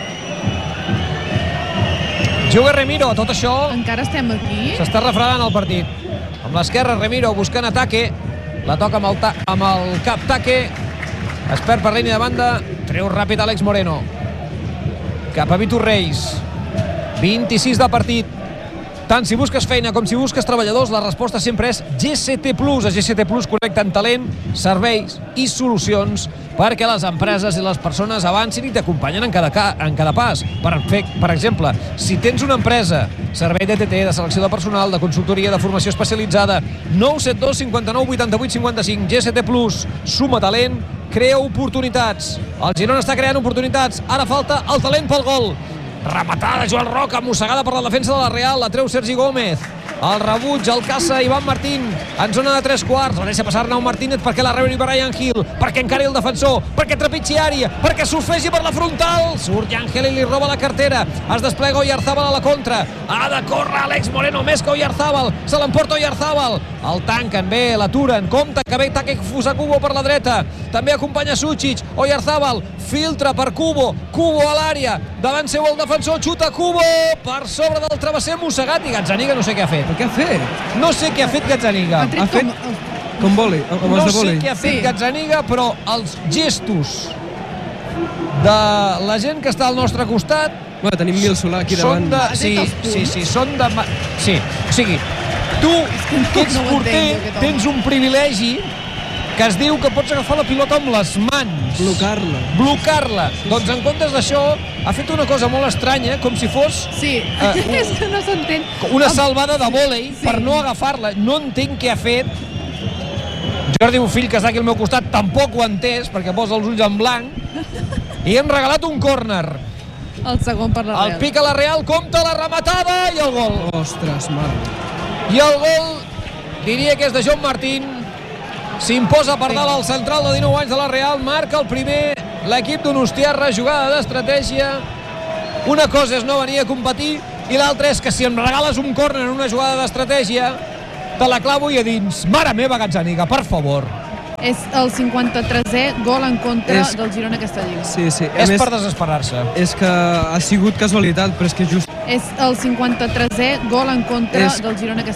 Juga Remiro, tot això Encara estem aquí? s'està refredant el partit. Amb l'esquerra Remiro buscant ataque, la toca amb el cap Taque, es perd per línia de banda, treu ràpid Àlex Moreno, cap a Víctor Reis. 26 de partit. Tant si busques feina com si busques treballadors, la resposta sempre és GCT+. A GCT+ connecten talent, serveis i solucions perquè les empreses i les persones avancin i t'acompanyen en cada pas. Per exemple, si tens una empresa, servei DTT, de selecció de personal, de consultoria, de formació especialitzada, 972 59 88 55, GCT+, suma talent, crea oportunitats. El Girona està creant oportunitats, ara falta el talent pel gol. Rematada de Joel Roca, mossegada per la defensa de la Real, la treu Sergi Gómez. El rebuig, el caça Ivan Martín, en zona de 3/4, la deixa passar Arnau Martínez perquè la rebi Brian Hill, perquè encari el defensor, perquè trepitgi àrea, perquè s'ofegi per la frontal. Surt Yangel i li roba la cartera, es desplega Oyarzábal a la contra, ha de córrer Àlex Moreno més que Oyarzábal, se l'emporta Oyarzábal, el tanquen bé, l'aturen, compte que ve Taque Fusakubo per la dreta, també acompanya Sucic, Oyarzábal, filtra per Kubo, Kubo a l'àrea, davant seu el defensor, xuta Kubo, per sobre del travesser, mossegat, i Gazzaniga no sé què ha fet. Però què ha fet? No sé què ha fet Gazzaniga. Ha fet com vòlei, amb els No de sé vòlei. què ha fet Gazzaniga, però els gestos de la gent que està al nostre costat Bueno, tenim Mil Solà aquí davant. són de... Sí, són de... Sí, o sigui, tu, que ets No ho porter, entenc, aquest home. tens un privilegi que es diu que pots agafar la pilota amb les mans. Blocar-la. Doncs en comptes d'això, ha fet una cosa molt estranya, com si fos Sí, és que no s'entén. una salvada de vòlei per no agafar-la. No entenc què ha fet. Jordi Bofill, que està aquí al meu costat, tampoc ho ha entès, perquè posa els ulls en blanc. I hem regalat un córner. El segon per la Real. El pica la Real, compta la rematada i el gol. Ostres, mare. I el gol, diria que és de Joan Martín. S'imposa per dalt el central de 19 anys de la Real, marca el primer l'equip Donostiarra, jugada d'estratègia. Una cosa és no venir a competir i l'altre és que si em regales un córner en una jugada d'estratègia, te la clavo i a dins. Mare meva, Gazzaniga, per favor. És el 53è gol en contra del Girona aquesta lliga. Sí. És per desesperar-se. És que ha sigut casualitat, però és que just... És el 53è gol en contra del Girona aquesta